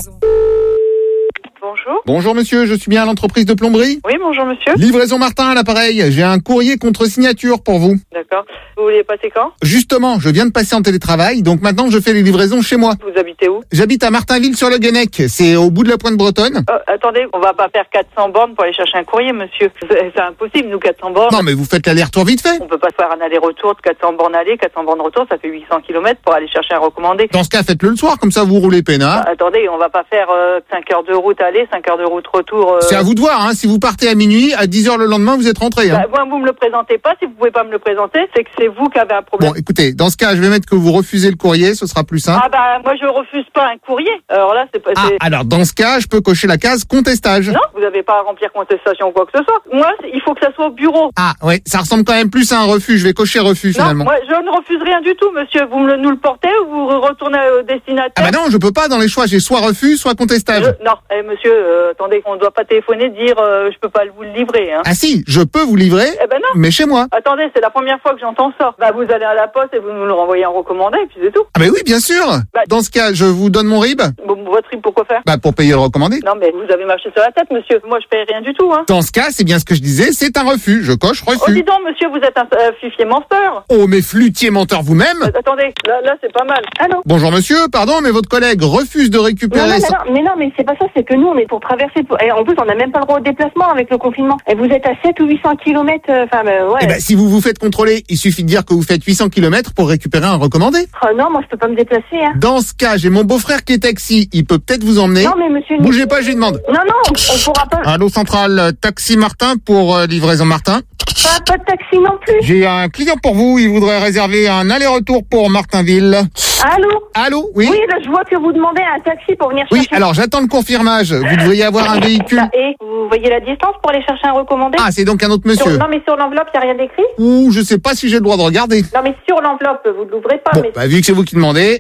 Bonjour. Bonjour monsieur, je suis bien à l'entreprise de plomberie. Oui, bonjour monsieur. Livraison Martin à l'appareil, j'ai un courrier contre signature pour vous. D'accord. Vous voulez passer quand? Justement, je viens de passer en télétravail, donc maintenant je fais les livraisons chez moi. Vous habitez où? J'habite à Martinville-sur-le-Guenec, c'est au bout de la pointe bretonne. Euh, attendez, on va pas faire quatre cents bornes pour aller chercher un courrier, monsieur. C'est, c'est impossible, nous, quatre cents bornes. Non mais vous faites l'aller-retour vite fait. On peut pas faire un aller-retour de quatre cents bornes aller, quatre cents bornes retour, ça fait huit cents kilomètres pour aller chercher un recommandé. Dans ce cas, faites-le le soir, comme ça vous roulez peinard. Ah, attendez, on va pas faire euh, cinq heures de route aller, cinq heures de route retour. Euh... C'est à vous de voir, hein. Si vous partez à minuit, à dix heures le lendemain, vous êtes rentré. Hein. Bah, moi, vous me le présentez pas. Si vous pouvez pas me le présenter, c'est que c'est vous qui avez un problème. Bon, écoutez, dans ce cas, je vais mettre que vous refusez le courrier, ce sera plus simple. Ah bah, moi, je refuse pas un courrier. Alors là, c'est pas... Ah, c'est... alors dans ce cas, je peux cocher la case contestage. Non, vous n'avez pas à remplir contestation ou quoi que ce soit. Moi, il faut que ça soit au bureau. Ah, ouais, ça ressemble quand même plus à un refus. Je vais cocher refus, finalement. Non, moi, je ne refuse rien du tout, monsieur. Vous me le, nous le portez ou vous retournez au destinataire? Ah bah non, je peux pas. Dans les choix, j'ai soit refus, soit contestage. Je... Non, eh, monsieur, euh, attendez, on ne doit pas téléphoner dire euh, je peux pas vous le livrer. Hein. Ah si, je peux vous livrer, eh ben non. mais chez moi. Attendez, c'est la première fois que j'entends ça. Bah, vous allez à la poste et vous nous le renvoyez en recommandé et puis c'est tout. Ah bah oui, bien sûr. Bah, dans ce cas, je vous donne mon R I B. Bon, votre R I B, pourquoi faire? Bah pour payer le recommandé. Non, mais vous avez marché sur la tête, monsieur. Moi, je paye rien du tout. Hein. Dans ce cas, c'est bien ce que je disais, c'est un refus. Je coche refus. Oh, dis donc, monsieur, vous êtes un euh, fifier menteur. Oh, mais flûtier menteur vous-même. Euh, attendez, là, là, c'est pas mal. Allô? Bonjour monsieur, pardon, mais votre collègue refuse de récupérer... Non, non, son... non, mais non, mais c'est pas ça, c'est que nous, on est pour traverser... Pour... Et en plus, on n'a même pas le droit au déplacement avec le confinement. Et vous êtes à sept ou huit cents kilomètres, enfin, euh, ouais. Eh ben, si vous vous faites contrôler, il suffit de dire que vous faites huit cents kilomètres pour récupérer un recommandé. Oh non, moi, je peux pas me déplacer, hein. Dans ce cas, j'ai mon beau-frère qui est taxi, il peut peut-être vous emmener. Non, mais monsieur... Bougez pas, je lui demande. Non, non, on pourra pas... Allô, centrale, taxi Martin pour euh, livraison Martin. Pas, pas de taxi non plus. J'ai un client pour vous, il voudrait réserver un aller-retour pour Martinville. Allô? Allô, oui? Oui, là, je vois que vous demandez un taxi pour venir chercher... Oui, alors j'attends le confirmage. Vous devriez avoir un véhicule... Et vous voyez la distance pour aller chercher un recommandé? Ah, c'est donc un autre monsieur. Sur... Non, mais sur l'enveloppe, il n'y a rien d'écrit? Ouh, je sais pas si j'ai le droit de regarder. Non, mais sur l'enveloppe, vous ne l'ouvrez pas. Bon, mais... bah vu que c'est vous qui demandez...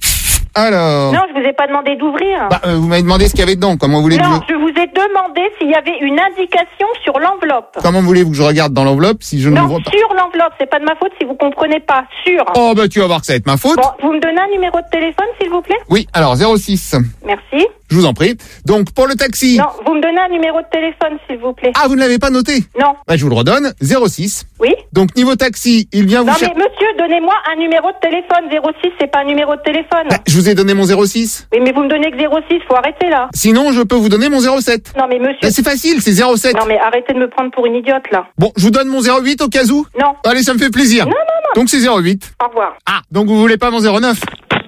Alors... Non, je vous ai pas demandé d'ouvrir. Bah, euh, vous m'avez demandé ce qu'il y avait dedans. Comment voulez-vous Non, que je... je vous ai demandé s'il y avait une indication sur l'enveloppe. Comment voulez-vous que je regarde dans l'enveloppe si je ne l'ouvre pas? Non, sur l'enveloppe, c'est pas de ma faute si vous comprenez pas. Sur. Oh, bah tu vas voir que ça va être ma faute. Bon, vous me donnez un numéro de téléphone, s'il vous plaît? Oui, alors zéro six. Merci. Je vous en prie. Donc, pour le taxi... Non, vous me donnez un numéro de téléphone, s'il vous plaît. Ah, vous ne l'avez pas noté? Non. Bah, je vous le redonne. zéro six. Oui. Donc, niveau taxi, il vient vous Non, cher... mais monsieur, donnez-moi un numéro de téléphone. zéro six, c'est pas un numéro de téléphone. Bah, je vous ai donné mon zéro six. Oui, mais vous me donnez que zéro six, faut arrêter, là. Sinon, je peux vous donner mon zéro sept. Non, mais monsieur... Bah, c'est facile, c'est zéro sept. Non, mais arrêtez de me prendre pour une idiote, là. Bon, je vous donne mon zéro huit au cas où? Non. Allez, ça me fait plaisir. Non, non, non. Donc, c'est zéro huit. Au revoir. Ah, donc vous voulez pas mon zéro neuf?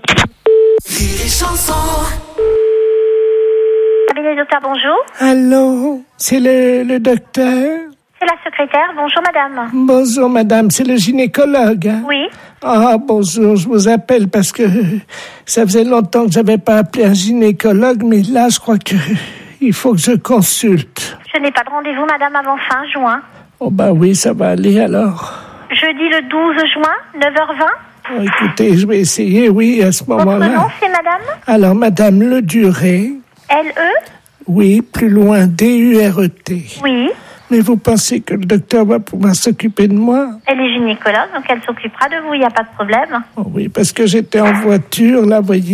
Cabinet docteur, bonjour. Allô, c'est le, le docteur? C'est la secrétaire. Bonjour, madame. Bonjour, madame. C'est le gynécologue, hein? Oui. Ah, bonjour. Je vous appelle parce que ça faisait longtemps que j'avais pas appelé un gynécologue, mais là, je crois que il faut que je consulte. Je n'ai pas de rendez-vous, madame, avant fin juin. Oh, bah oui, ça va aller alors. Jeudi le douze juin, neuf heures vingt. Oh, écoutez, je vais essayer, oui, à ce moment-là. Votre nom, c'est madame? Alors, madame Le Duré. L E? Oui, plus loin, D U R E T. Oui. Mais vous pensez que le docteur va pouvoir s'occuper de moi? Elle est gynécologue, donc elle s'occupera de vous, il n'y a pas de problème. Oh oui, parce que j'étais en voiture, là, voyez. Mm-hmm.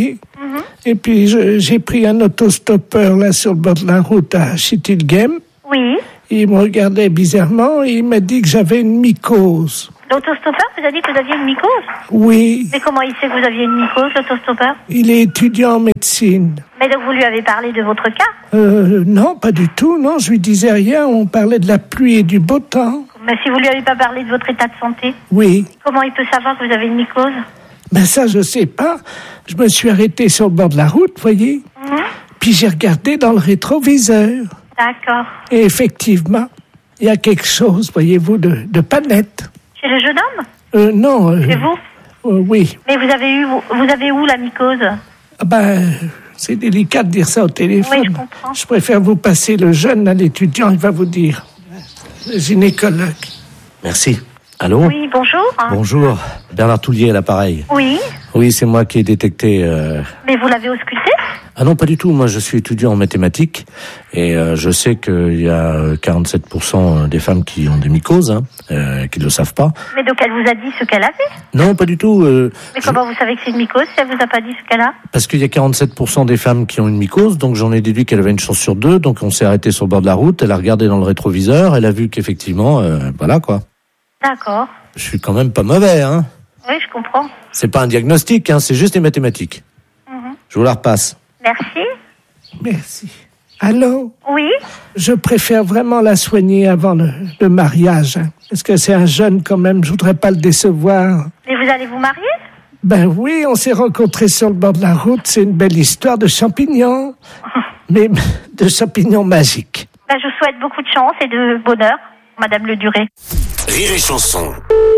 Et puis, je- j'ai pris un autostoppeur, là, sur le bord de la route à Schittilgem. Oui. Il me regardait bizarrement et il m'a dit que j'avais une mycose. L'autostoppeur vous a dit que vous aviez une mycose? Oui, Mais comment il sait que vous aviez une mycose, l'autostoppeur? il est étudiant en médecine. Mais donc vous lui avez parlé de votre cas? Euh, non, pas du tout, non, je lui disais rien, on parlait de la pluie et du beau temps. Mais si vous lui avez pas parlé de votre état de santé, Oui, comment il peut savoir que vous avez une mycose? ben ça, je sais pas. Je me suis arrêté sur le bord de la route, voyez, Mhm. puis j'ai regardé dans le rétroviseur. D'accord. Et effectivement, il y a quelque chose, voyez-vous, de, de pas net. Chez le jeune homme? Euh, non. euh, Chez vous? euh, oui. Mais vous avez eu, vous, vous avez où la mycose? Ah ben, c'est délicat de dire ça au téléphone. Oui, je comprends. Je préfère vous passer le jeune à l'étudiant, il va vous dire. Le gynécologue. Merci. Allô? Oui, bonjour. Bonjour. Bernard Toulier à l'appareil. Oui, Oui, c'est moi qui ai détecté... euh, mais vous l'avez ausculté? Ah non, pas du tout. Moi, je suis étudiant en mathématiques et euh, je sais qu'il y a euh, quarante-sept pour cent des femmes qui ont des mycoses, hein, euh, qui ne le savent pas. Mais donc elle vous a dit ce qu'elle avait? Non, pas du tout. euh, Mais comment vous savez que c'est une mycose si elle vous a pas dit ce qu'elle a? Parce qu'il y a quarante-sept pour cent des femmes qui ont une mycose, donc j'en ai déduit qu'elle avait une chance sur deux. Donc on s'est arrêté sur le bord de la route, elle a regardé dans le rétroviseur, elle a vu qu'effectivement, euh, voilà quoi. D'accord. Je suis quand même pas mauvais, hein. Oui, je comprends. C'est pas un diagnostic, hein, c'est juste des mathématiques. Mhm. Je vous la repasse. Merci. Merci. Allô? Oui? Je préfère vraiment la soigner avant le, le mariage. Hein, parce que c'est un jeune quand même, je voudrais pas le décevoir. Mais vous allez vous marier? Ben oui, on s'est rencontrés sur le bord de la route, c'est une belle histoire de champignons. Mais de champignons magiques. Ben, je vous souhaite beaucoup de chance et de bonheur, Madame Le Duré. Rire et chanson.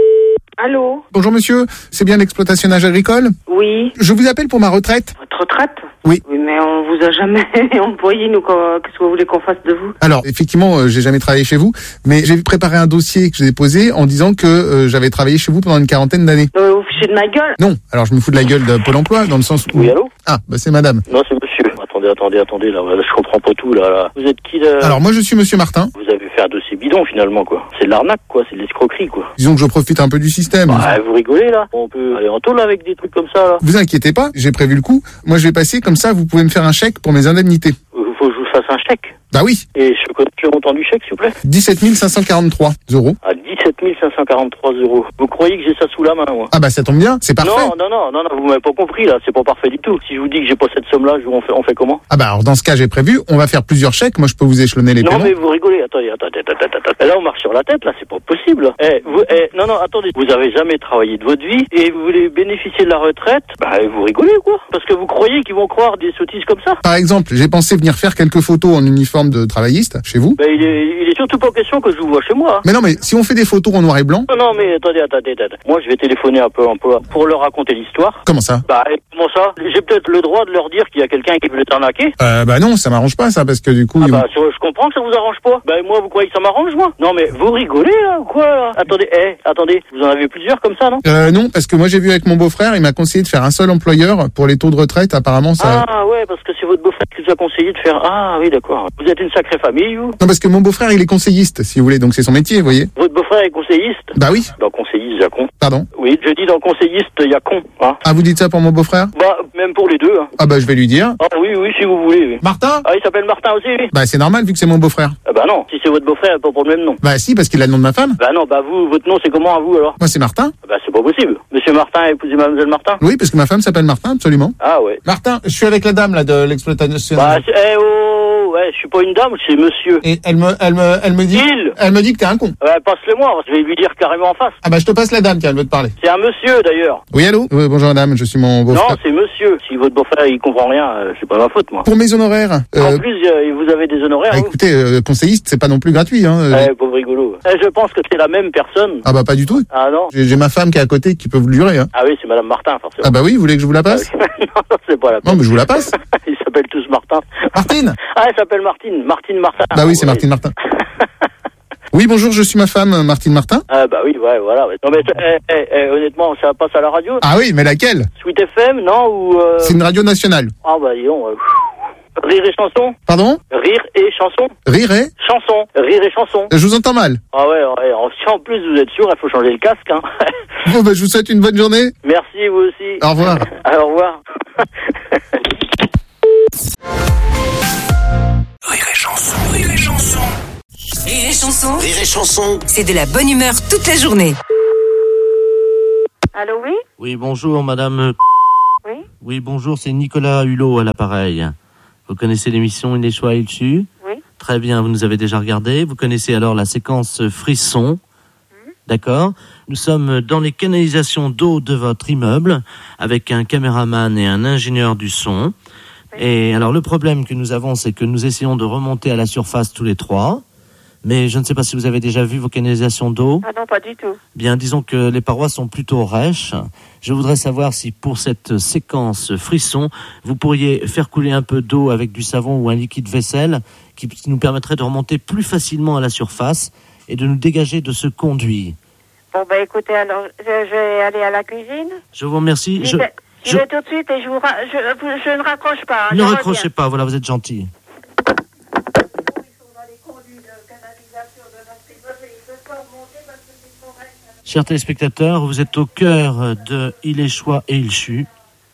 Allô? Bonjour monsieur, c'est bien l'exploitationnage agricole? Oui. Je vous appelle pour ma retraite. Votre retraite? Oui. Oui, mais on vous a jamais employé, nous, quoi. Qu'est-ce que vous voulez qu'on fasse de vous? Alors, effectivement, euh, j'ai jamais travaillé chez vous, mais j'ai préparé un dossier que j'ai déposé en disant que euh, j'avais travaillé chez vous pendant une quarantaine d'années. Euh, vous fichez de ma gueule? Non, alors je me fous de la gueule de Pôle emploi, dans le sens où... Oui, allô? Ah, bah c'est madame. Non, c'est monsieur. Attendez, attendez, attendez, là, là, je comprends pas tout, là, là. Vous êtes qui, là? Alors moi je suis monsieur Martin. Vous avez fait un dossier bidon, finalement, quoi. C'est de l'arnaque, quoi, c'est de l'escroquerie, quoi. Disons que je profite un peu du système. Bah, vous rigolez, là? On peut aller en tôle avec des trucs comme ça, là. Vous inquiétez pas, j'ai prévu le coup. Moi je vais passer, comme ça vous pouvez me faire un chèque pour mes indemnités. Il faut que je vous fasse un chèque. Bah oui. Et je connais le montant du chèque, s'il vous plaît? dix-sept mille cinq cent quarante-trois euros. À dix-sept mille cinq cent quarante-trois euros. Vous croyez que j'ai ça sous la main, moi? Ah bah ça tombe bien, c'est parfait. Non, non, non, non, non, vous m'avez pas compris, là. C'est pas parfait du tout. Si je vous dis que j'ai pas cette somme-là, je- on fait, on fait comment? Ah bah alors dans ce cas j'ai prévu, on va faire plusieurs chèques, moi je peux vous échelonner les Non, paiements. mais vous rigolez. Attendez, attendez, attendez, attendez. Là, on marche sur la tête, là. C'est pas possible. Eh, vous, eh, non, non, attendez. Vous avez jamais travaillé de votre vie et vous voulez bénéficier de la retraite? Bah, vous rigolez, quoi. Parce que vous croyez qu'ils vont croire des sottises comme ça? Par exemple, j'ai pensé venir faire quelques photos en uniforme de travailliste chez vous. Bah, il est, il est surtout pas question que je vous vois chez moi. Hein. Mais non mais si on fait des photos en noir et blanc... Non, non, mais attendez, attendez, attendez. Moi, je vais téléphoner un peu, un peu pour leur raconter l'histoire. Comment ça? Bah, et comment ça? J'ai peut-être le droit de leur dire qu'il y a quelqu'un qui veut les arnaquer. Euh bah non, ça m'arrange pas ça, parce que du coup... Ah ils vont- bah, je comprends que ça vous arrange pas. Bah, moi, vous croyez que ça m'arrange, moi? Non, mais vous rigolez, là, ou quoi, là? Attendez, eh, attendez. Vous en avez plusieurs comme ça, non? Euh non, parce que moi j'ai vu avec mon beau-frère, il m'a conseillé de faire un seul employeur pour les taux de retraite, apparemment ça... Ah, ouais, parce que c'est votre beau-frère qui vous a conseillé de faire... Ah, oui, d'accord. Vous êtes une sacrée famille, vous? Non parce que mon beau-frère il est conseilliste, si vous voulez, donc c'est son métier, vous voyez. Votre beau-frère est conseilliste? Bah oui. Dans conseilliste, il y a con. Pardon? Oui, je dis dans conseilliste, il y a con, hein. Ah vous dites ça pour mon beau-frère? Bah, même pour les deux, hein. Ah bah je vais lui dire. Ah, oui, oui, si vous voulez, oui. Martin? Ah, il s'appelle Martin aussi, oui. Bah c'est normal vu que c'est mon beau-frère. Ah, bah non, si c'est votre beau-frère, pas pour le même nom. Bah si, parce qu'il a le nom de ma femme. Bah non, bah vous, votre nom, c'est comment à vous, alors? Moi c'est Martin. Ah, bah c'est pas possible. Monsieur Martin a épousé Mademoiselle Martin? Oui, parce que ma femme s'appelle Martin, absolument. Ah, ouais. Martin, je suis avec la dame là de l'exploitation. Bah, c'est- eh oh, ouais, je suis pas une dame, c'est monsieur. Et elle me, elle me, elle me dit, Il elle me dit que t'es un con. Ouais, passe-le moi, je vais lui dire carrément en face. Ah bah je te passe la dame qui elle veut te parler. C'est un monsieur, d'ailleurs. Oui allô. Oui, bonjour madame, je suis mon beau-frère. Non, c'est monsieur. Si votre beau-frère, il comprend rien, euh, c'est pas ma faute, moi. Pour mes honoraires. En euh, plus, euh, vous avez des honoraires, bah, vous? écoutez, euh, conseilliste, c'est pas non plus gratuit, hein. euh. Eh, pauvre rigolo. Eh, je pense que c'est la même personne. Ah bah pas du tout. Ah non? J'ai j'ai ma femme qui est à côté qui peut vous le jurer. Hein. Ah oui, c'est Madame Martin, forcément. Ah bah oui, vous voulez que je vous la passe? Non, c'est pas la Non mais je vous la passe. Ils s'appellent tous Martin. Martine? Ah, elle s'appelle Martine. Martine Martin. Bah oui, c'est Martine Martin. Oui, bonjour, je suis ma femme, Martine Martin. Ah bah oui, ouais, voilà. Ouais. Non mais eh, eh, eh, honnêtement, ça passe à la radio? Ah oui, mais laquelle? Sweet F M, non? Ou euh... C'est une radio nationale. Ah bah dis donc. euh, Rire et chanson? Pardon? Rire et chanson? Rire et? Chanson. Rire et chanson. Je vous entends mal. Ah ouais, ouais. En- Si en plus vous êtes sûr, il faut changer le casque, hein. Bon, bah, je vous souhaite une bonne journée. Merci, vous aussi. Au revoir. Au revoir. Rire et chanson, rire et chanson. Rire et chanson, Rire et chanson. c'est de la bonne humeur toute la journée. Allô, oui? Oui, bonjour, madame. Oui? Oui, bonjour, c'est Nicolas Hulot à l'appareil. Vous connaissez l'émission Il est choix, il sue? Oui. Très bien, vous nous avez déjà regardé. Vous connaissez alors la séquence frisson. Mmh. D'accord? Nous sommes dans les canalisations d'eau de votre immeuble avec un caméraman et un ingénieur du son. Oui. Et alors, le problème que nous avons, c'est que nous essayons de remonter à la surface tous les trois. Mais je ne sais pas si vous avez déjà vu vos canalisations d'eau. Ah non, pas du tout. Bien, disons que les parois sont plutôt rêches. Je voudrais savoir si pour cette séquence frisson, vous pourriez faire couler un peu d'eau avec du savon ou un liquide vaisselle qui nous permettrait de remonter plus facilement à la surface et de nous dégager de ce conduit. Bon, ben écoutez, alors, je, je vais aller à la cuisine. Je vous remercie. Je, je, vais, je... je vais tout de suite et je, vous ra... je, je ne raccroche pas. Hein, ne raccrochez pas, voilà, vous êtes gentil. Chers téléspectateurs, vous êtes au cœur de Il est choix et il chue.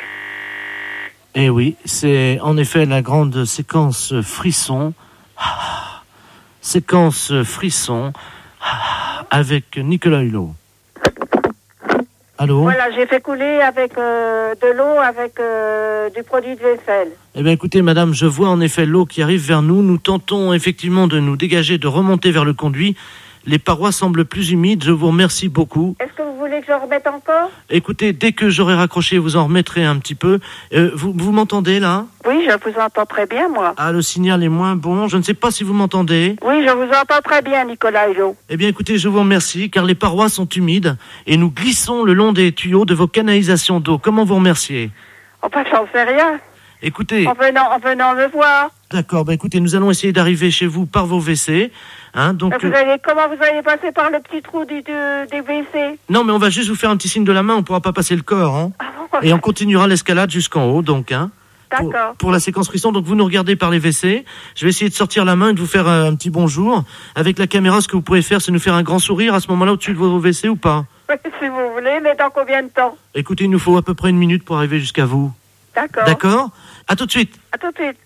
Et oui, c'est en effet la grande séquence frisson. Ah, séquence frisson ah, avec Nicolas Hulot. Allô? Voilà, j'ai fait couler avec euh, de l'eau, avec euh, du produit de vaisselle. Eh bien écoutez madame, je vois en effet l'eau qui arrive vers nous. Nous tentons effectivement de nous dégager, de remonter vers le conduit. Les parois semblent plus humides, je vous remercie beaucoup. Est-ce que vous voulez que je remette encore? Écoutez, dès que j'aurai raccroché, vous en remettrez un petit peu. Euh, vous vous m'entendez là? Oui, je vous entends très bien, moi. Ah, le signal est moins bon, je ne sais pas si vous m'entendez. Oui, je vous entends très bien, Nicolas Hulot. Eh bien écoutez, je vous remercie, car les parois sont humides et nous glissons le long des tuyaux de vos canalisations d'eau. Comment vous remercier? Enfin, j'en sais rien. Écoutez... En venant, en venant me voir. D'accord, bah écoutez, nous allons essayer d'arriver chez vous par vos W C. Hein, donc, vous allez, comment vous allez passer par le petit trou du, du, des W C? Non, mais on va juste vous faire un petit signe de la main, on ne pourra pas passer le corps. Hein. Ah bon? Et on continuera l'escalade jusqu'en haut, donc. Hein, D'accord. Pour, pour la séquence frisson, donc vous nous regardez par les W C. Je vais essayer de sortir la main et de vous faire un, un petit bonjour. Avec la caméra, ce que vous pouvez faire, c'est nous faire un grand sourire à ce moment-là au-dessus de vos W C ou pas? Oui, si vous voulez, mais dans combien de temps? Écoutez, il nous faut à peu près une minute pour arriver jusqu'à vous. D'accord. D'accord? À tout de suite. À tout de suite.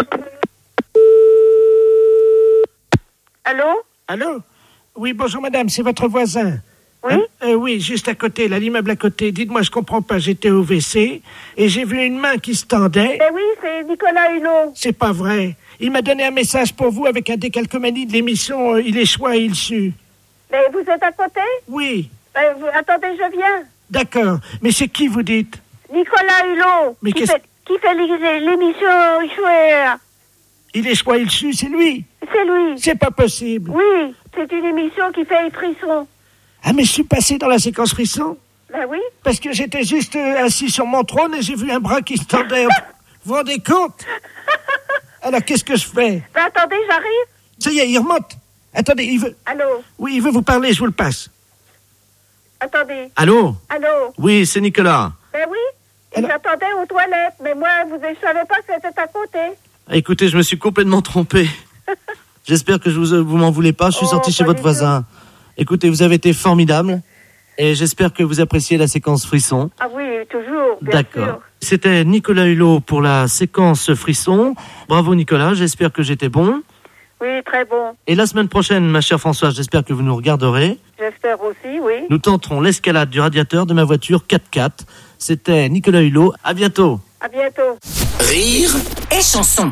Allô? Allô? Oui, bonjour madame, c'est votre voisin. Oui? Hein? euh, Oui, juste à côté, là, l'immeuble à côté. Dites-moi, je comprends pas, j'étais au W C et j'ai vu une main qui se tendait. Eh oui, c'est Nicolas Hulot. C'est pas vrai. Il m'a donné un message pour vous avec un décalcomanie de l'émission euh, Il est choix et il sue. Mais vous êtes à côté? Oui. Euh, vous, attendez, je viens. D'accord. Mais c'est qui, vous dites? Nicolas Hulot. Mais qui qu'est-ce... fait, qui fait l'émission Chouer. Il est choix, il sue, c'est lui. C'est lui. C'est pas possible. Oui, c'est une émission qui fait les frissons. Ah, mais je suis passé dans la séquence frisson? Ben oui. Parce que j'étais juste euh, assis sur mon trône et j'ai vu un bras qui se tendait. Vous vous rendez compte? Alors, qu'est-ce que je fais? Ben attendez, j'arrive. Ça y est, il remonte. Attendez, il veut... Allô? Oui, il veut vous parler, je vous le passe. Attendez. Allô? Allô? Oui, c'est Nicolas. Ben oui, et Alors... j'attendais aux toilettes, mais moi, vous, je savais pas que c'était à côté. Écoutez, je me suis complètement trompé. J'espère que je vous, vous m'en voulez pas, je suis oh, sorti chez votre voisin. Écoutez, vous avez été formidable et j'espère que vous appréciez la séquence frisson. Ah oui, toujours, bien D'accord. sûr. C'était Nicolas Hulot pour la séquence frisson. Bravo Nicolas, j'espère que j'étais bon. Oui, très bon. Et la semaine prochaine, ma chère Françoise, j'espère que vous nous regarderez. J'espère aussi, oui. Nous tenterons l'escalade du radiateur de ma voiture quatre-quatre. C'était Nicolas Hulot. À bientôt. À bientôt. Rire et chanson.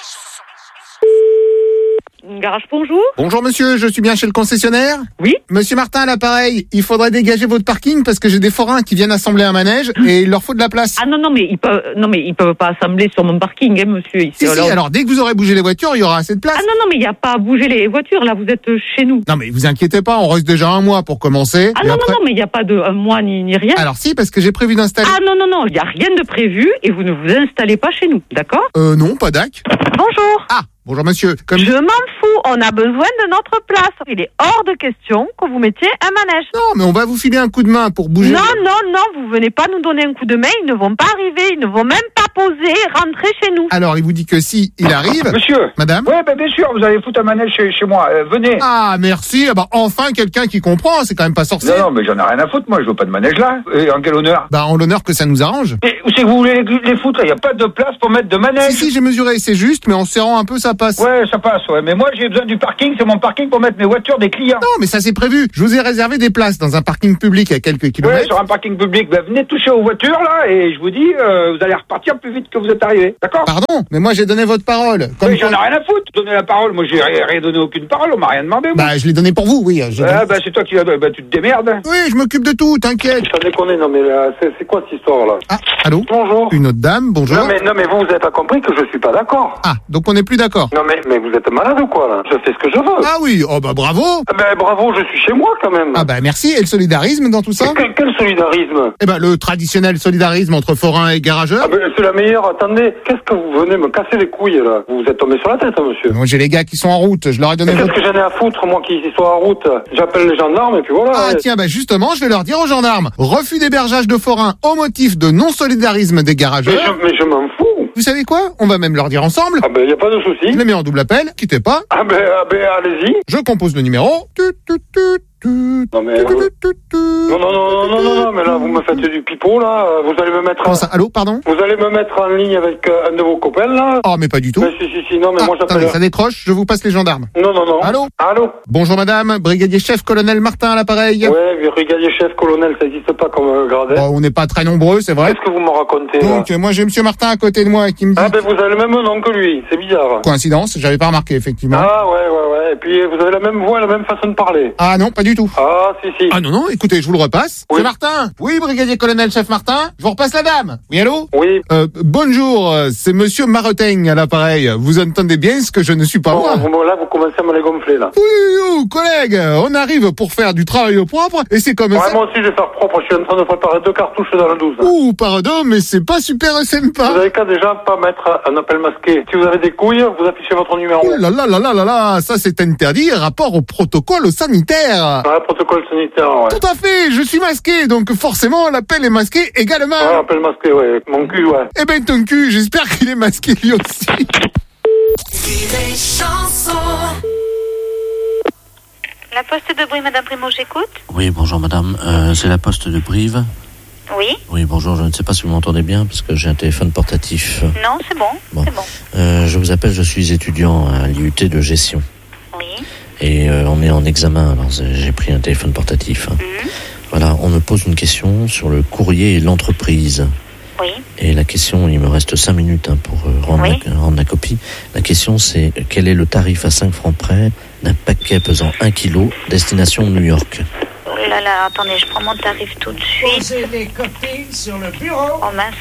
Garage, bonjour. Bonjour monsieur, je suis bien chez le concessionnaire? Oui. Monsieur Martin à l'appareil, il faudrait dégager votre parking parce que j'ai des forains qui viennent assembler un manège et il leur faut de la place. Ah non, non, mais ils peuvent, non, mais ils peuvent pas assembler sur mon parking, hein, monsieur. Ici, si, alors... si, alors dès que vous aurez bougé les voitures, il y aura assez de place. Ah non, non, mais il n'y a pas à bouger les voitures, là, vous êtes chez nous. Non, mais vous inquiétez pas, on reste déjà un mois pour commencer. Ah non, après... non, non, mais il n'y a pas de un mois ni, ni rien. Alors si, parce que j'ai prévu d'installer... Ah non, non, non, il n'y a rien de prévu et vous ne vous installez pas chez nous, d'accord? Euh, non, pas d'ac. Bonjour. Ah, Bonjour monsieur. Comme... Je m'en fous, on a besoin de notre place. Il est hors de question que vous mettiez un manège. Non, mais on va vous filer un coup de main pour bouger. Non, non, non, vous venez pas nous donner un coup de main, ils ne vont pas arriver, ils ne vont même pas poser et rentrer chez nous. Alors, il vous dit que si il arrive... Monsieur. Madame. Oui, ben bien sûr, vous allez foutre un manège chez, chez moi, euh, venez. Ah, merci, ah bah, enfin quelqu'un qui comprend, c'est quand même pas sorcier. Non, non, mais j'en ai rien à foutre, moi, je veux pas de manège là. Et en quel honneur? Bah, en l'honneur que ça nous arrange. Et où c'est que vous voulez les, les foutre? Il n'y a pas de place pour mettre de manège. Si, si, j'ai mesuré, c'est juste, mais en serrant un peu, ça passe. Ouais, ça passe, ouais, mais moi, j'ai besoin du parking, c'est mon parking pour mettre mes voitures des clients. Non, mais ça c'est prévu. Je vous ai réservé des places dans un parking public à quelques kilomètres. Ouais, sur un parking public. Ben, venez toucher aux voitures, là, et je vous dis, euh, vous allez repartir plus vite que vous êtes arrivé. D'accord? Pardon? Mais moi, j'ai donné votre parole. Comme oui, j'en ai rien à foutre. Donner la parole. Moi, j'ai rien, rien donné aucune parole. On m'a rien demandé, moi. Bah, je l'ai donné pour vous, oui. Je ah, bah, c'est toi qui l'as donné. Bah, tu te démerdes. Oui, je m'occupe de tout, t'inquiète. Ça déconne, non, mais là, c'est, c'est quoi cette histoire, là? Ah, allô? Bonjour. Une autre dame, bonjour. Non, mais, non, mais vous, vous avez pas compris que je suis pas d'accord. Ah, donc on n'est plus d'accord. Non, mais, mais vous êtes malade ou quoi, là? Je fais ce que je veux. Ah oui, oh bah bravo. Ah ben, bravo, je suis chez moi, quand même. Ah bah merci. Et le solidarisme dans tout ça? Quel, quel solidarisme? Eh ben, le traditionnel solidarisme entre forains et garageurs. Ah ben, c'est la meilleure. Attendez, qu'est-ce que vous venez me casser les couilles, là? Vous vous êtes tombé sur la tête, hein, monsieur? Moi, j'ai les gars qui sont en route. Je leur ai donné. Qu'est-ce votre... que j'en ai à foutre, moi, qui soient en route? J'appelle les gendarmes et puis voilà. Ah, et... tiens, bah, justement, je vais leur dire aux gendarmes. Refus d'hébergeage de forains au motif de non-solidarisme des garageurs. Mais je, mais je m'en fous. Vous savez quoi? On va même leur dire ensemble. Ah ben, y a pas de souci. Je les mets en double appel. Quittez pas. Ah ben, ah ben, allez-y. Je compose le numéro. Tut, tut, tut. Non mais vous... non, non, non, non, non, non, mais là vous me faites du pipeau là, vous allez me mettre... Comment ça? Allô, pardon? Vous allez me mettre en ligne avec euh, un de vos copains là? Oh mais pas du tout. Mais si, si, si, non mais ah, moi j'appelle... Attendez, ça décroche, je vous passe les gendarmes. Non, non, non. Allô? Allô? Bonjour madame, brigadier chef colonel Martin à l'appareil. Ouais, brigadier chef colonel, ça n'existe pas comme euh, gradé. Bon, on n'est pas très nombreux, c'est vrai. Qu'est-ce que vous me racontez? Donc là moi j'ai monsieur Martin à côté de moi qui me dit... Ah ben vous avez le même nom que lui, c'est bizarre. Coïncidence, j'avais pas remarqué effectivement. Ah ouais, ouais, ouais, et puis vous avez la même voix, la même façon de parler. Ah non, pas du tout. Ah si, si. Ah non, non, écoutez, je vous le repasse. Oui. C'est Martin. Oui, brigadier colonel chef Martin. Je vous repasse la dame. Oui, allô? Oui. Euh, bonjour, c'est monsieur Maretaigne à l'appareil. Vous entendez bien ce que je ne suis pas bon, moi? Vous, là, vous commencez à me les gonfler, là. Oui, oui, collègue, on arrive pour faire du travail au propre, et c'est comme ouais, ça... moi aussi, je vais faire propre. Je suis en train de préparer deux cartouches dans le douze. Ouh, pardon, mais c'est pas super sympa. Vous avez qu'à déjà pas mettre un appel masqué. Si vous avez des couilles, vous affichez votre numéro. Oh là là là là là là, ça c'est interdit, rapport au protocole sanitaire. Ouais, protocole sanitaire, ouais. Tout à fait, je suis masqué, donc forcément l'appel est masqué également. Ouais, appel masqué, ouais. Mon cul, ouais. Eh ben ton cul, j'espère qu'il est masqué lui aussi. La poste de Brive, Madame Primo, j'écoute. Oui, bonjour madame, euh, c'est la poste de Brive. Oui. Oui, bonjour, je ne sais pas si vous m'entendez bien parce que j'ai un téléphone portatif. Non, c'est bon, bon. c'est bon. Euh, je vous appelle, je suis étudiant à l'I U T de gestion. Oui. Et euh, on est en examen, alors j'ai pris un téléphone portatif. Mmh. Voilà, on me pose une question sur le courrier et l'entreprise. Oui. Et la question, il me reste cinq minutes hein, pour euh, rendre, oui. la, rendre la copie. La question, c'est quel est le tarif à cinq francs près d'un paquet pesant un kilo, destination New York? Oh là là, attendez, je prends mon tarif tout de suite. Posez les copies sur le bureau. Oh mince.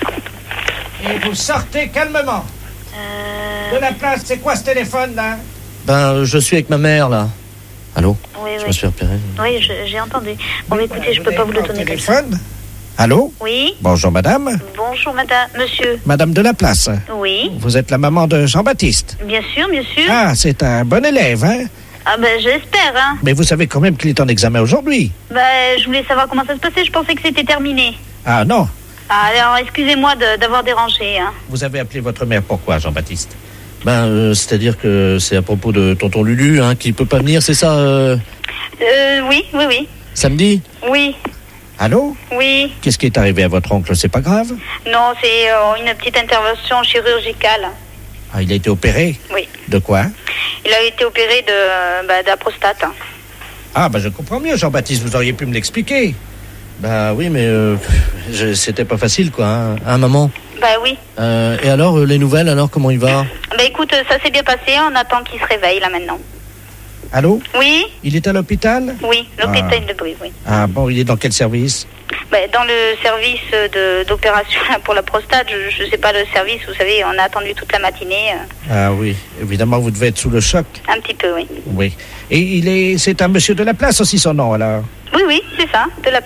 Et vous sortez calmement. Euh... De la place, c'est quoi ce téléphone là? Ben, je suis avec ma mère là. Allô? Oui, je oui. me suis repéré. Oui, je, j'ai entendu. Bon, mais écoutez, je peux pas vous le donner comme ça. Téléphone? Allô? Oui. Bonjour madame. Bonjour madame, monsieur. Madame de la place. Oui. Vous êtes la maman de Jean-Baptiste? Bien sûr, bien sûr. Ah, c'est un bon élève, hein? Ah ben, j'espère, hein. Mais vous savez quand même qu'il est en examen aujourd'hui. Ben, je voulais savoir comment ça se passait, je pensais que c'était terminé. Ah non. Ah, alors, excusez-moi de, d'avoir dérangé, hein. Vous avez appelé votre mère pourquoi, Jean-Baptiste? Ben, euh, c'est-à-dire que c'est à propos de tonton Lulu, hein, qui peut pas venir, c'est ça euh... euh, oui, oui, oui. Samedi? Oui. Allô? Oui. Qu'est-ce qui est arrivé à votre oncle? C'est pas grave? Non, c'est euh, une petite intervention chirurgicale. Ah, il a été opéré? Oui. De quoi? Il a été opéré de, euh, bah, de la prostate. Ah, bah je comprends mieux, Jean-Baptiste, vous auriez pu me l'expliquer. Bah oui, mais euh, je, c'était pas facile, quoi, hein, hein maman? Bah oui. Euh, et alors, euh, les nouvelles, alors, comment il va? Bah écoute, ça s'est bien passé, on attend qu'il se réveille, là, maintenant. Allô? Oui? Il est à l'hôpital? Oui, l'hôpital ah. de Brive, oui. Ah bon, il est dans quel service? Bah, dans le service de, d'opération pour la prostate, je, je sais pas le service, vous savez, on a attendu toute la matinée. Euh... Ah oui, évidemment, vous devez être sous le choc. Un petit peu, oui. Oui. Et il est, c'est un monsieur de la place aussi, son nom, alors? Oui, oui, c'est ça, de la place.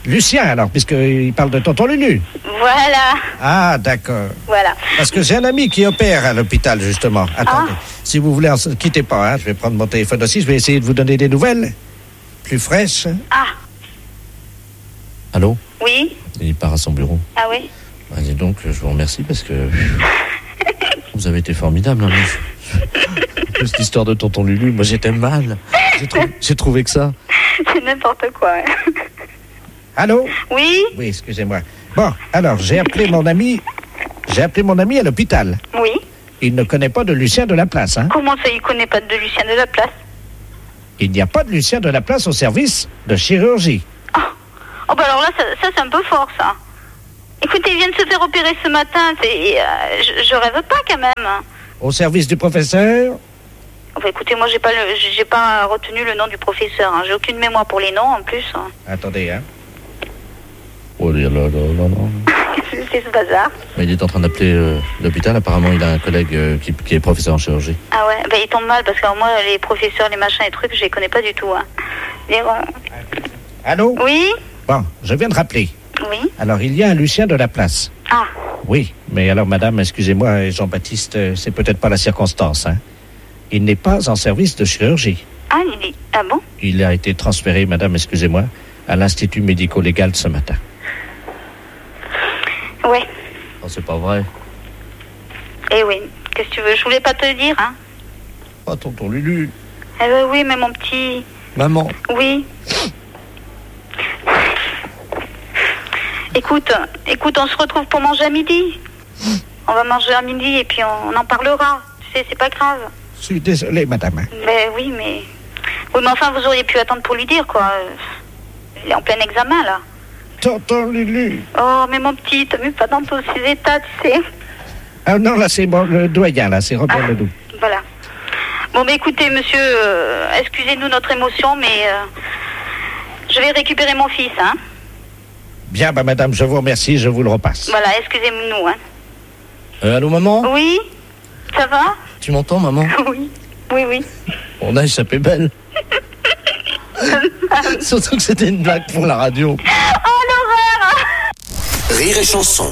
Lucien, alors, puisqu'il parle de tonton Lulu. Voilà, Ah, d'accord. voilà. Parce que j'ai un ami qui opère à l'hôpital, justement. Attendez, si vous voulez, ne quittez pas, hein, je vais prendre mon téléphone aussi, je vais essayer de vous donner des nouvelles plus fraîches. Ah, Allô? oui, Il part à son bureau. ah oui. Ah, dis donc, je vous remercie parce que vous avez été formidable. Hein, mais... En plus, l'histoire de tonton Lulu, moi j'étais mal. J'ai, trou... J'ai trouvé que ça. C'est n'importe quoi. hein. Allô? Oui, Oui, excusez-moi. Bon, alors, j'ai appelé mon ami... J'ai appelé mon ami à l'hôpital. oui. Il ne connaît pas de Lucien de la place, hein? Comment ça, il connaît pas de Lucien de la place? Il n'y a pas de Lucien de la place au service de chirurgie. Oh, bah alors là, ça, ça c'est un peu fort, ça. Écoutez, il vient de se faire opérer ce matin. C'est, euh, je, je rêve pas, quand même. Au service du professeur? Enfin, écoutez, moi, j'ai pas, le, j'ai pas retenu le nom du professeur. Hein. J'ai aucune mémoire pour les noms, en plus. Hein. Attendez, hein. Oh là là là là là. Qu'est-ce que c'est ce bazar? Mais il est en train d'appeler euh, l'hôpital. Apparemment, il a un collègue euh, qui, qui est professeur en chirurgie. Ah ouais, bah il tombe mal, parce que alors, moi, les professeurs, les machins, les trucs, je les connais pas du tout. Hein. Mais bon. Allô? Oui? Bon, je viens de rappeler. Oui? Alors, il y a un Lucien de la place. Ah. Oui, mais alors, madame, excusez-moi, Jean-Baptiste, euh, c'est peut-être pas la circonstance, hein. Il n'est pas en service de chirurgie. Ah, il est... Ah bon? Il a été transféré, madame, excusez-moi, à l'Institut médico-légal ce matin. Ouais. Oh, c'est pas vrai. Eh oui. Qu'est-ce que tu veux? Je voulais pas te le dire, hein. Oh, tonton Lulu. Eh ben oui, mais mon petit... Maman. Oui. Écoute, écoute, on se retrouve pour manger à midi. On va manger à midi et puis on, on en parlera. Tu sais, c'est pas grave. Je suis désolé, madame. Ben oui, mais... Oui, mais enfin, vous auriez pu attendre pour lui dire, quoi. Il est en plein examen, là. Tonton Lulu. Oh, mais mon petit, t'as vu pas dans tous ces états, tu sais. Ah non, là, c'est bon, le doyen, là, c'est Robert Ah. Ledoux. Voilà. Bon, ben écoutez, monsieur, euh, excusez-nous notre émotion, mais... euh, je vais récupérer mon fils, hein. Bien, bah, madame, je vous remercie, je vous le repasse. Voilà, excusez-nous, hein. Euh, allô, maman? Oui? Ça va? Tu m'entends, maman? Oui. Oui, oui. On a échappé belle. Surtout que c'était une blague pour la radio. Oh, l'horreur! Rire et chanson.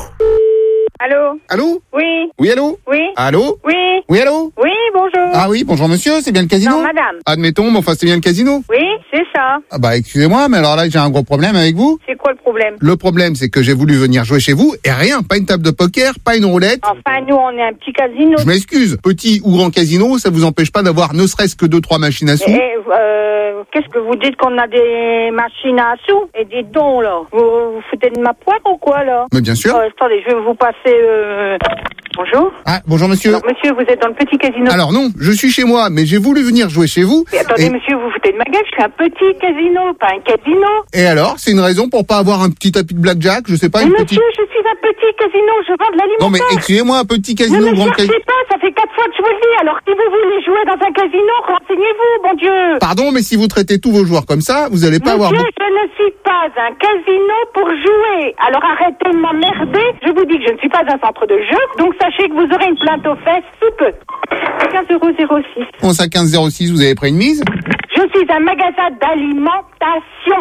Allô? Allô? Oui. Oui, allô? Oui. Allô? Oui. Oui, allô? Oui, bonjour. Ah oui, bonjour monsieur, c'est bien le casino? Non, madame. Admettons, mais enfin c'est bien le casino? Oui, c'est ça. Ah bah excusez-moi, mais alors là j'ai un gros problème avec vous. C'est quoi le problème? Le problème c'est que j'ai voulu venir jouer chez vous et rien, pas une table de poker, pas une roulette. Enfin, nous, on est un petit casino. Je m'excuse, petit ou grand casino, ça vous empêche pas d'avoir ne serait-ce que deux trois machines à sous? Et, euh, qu'est-ce que vous dites qu'on a des machines à sous et des dons, là? Vous vous foutez de ma poire ou quoi, là? Mais bien sûr. Euh, attendez, je vais vous passer, euh... Bonjour. Ah, bonjour monsieur. Alors, monsieur, vous êtes dans le petit casino. Alors non, je suis chez moi, mais j'ai voulu venir jouer chez vous. Et attendez, et... monsieur, vous vous foutez de ma gueule, je suis un petit casino, pas un casino. Et alors, c'est une raison pour pas avoir un petit tapis de blackjack, je sais pas, Mais une monsieur, petite... je suis un petit casino, je vends de l'alimentaire. Non mais excusez-moi, un petit casino, Ne me grand cherchez casino... pas, ça fait quatre fois que je vous le dis. Alors si vous voulez jouer dans un casino, renseignez-vous, bon Dieu. Pardon, mais si vous traitez tous vos joueurs comme ça, vous allez pas avoir... Monsieur, je ne suis pas un casino pour jouer. Alors arrêtez de m'emmerder. Je vous dis que je ne suis pas un centre de jeu, donc sachez que vous aurez une plainte aux fesses sous peu. quinze euros zéro six. On à quinze zéro six, vous avez pris une mise? Je suis un magasin d'alimentation.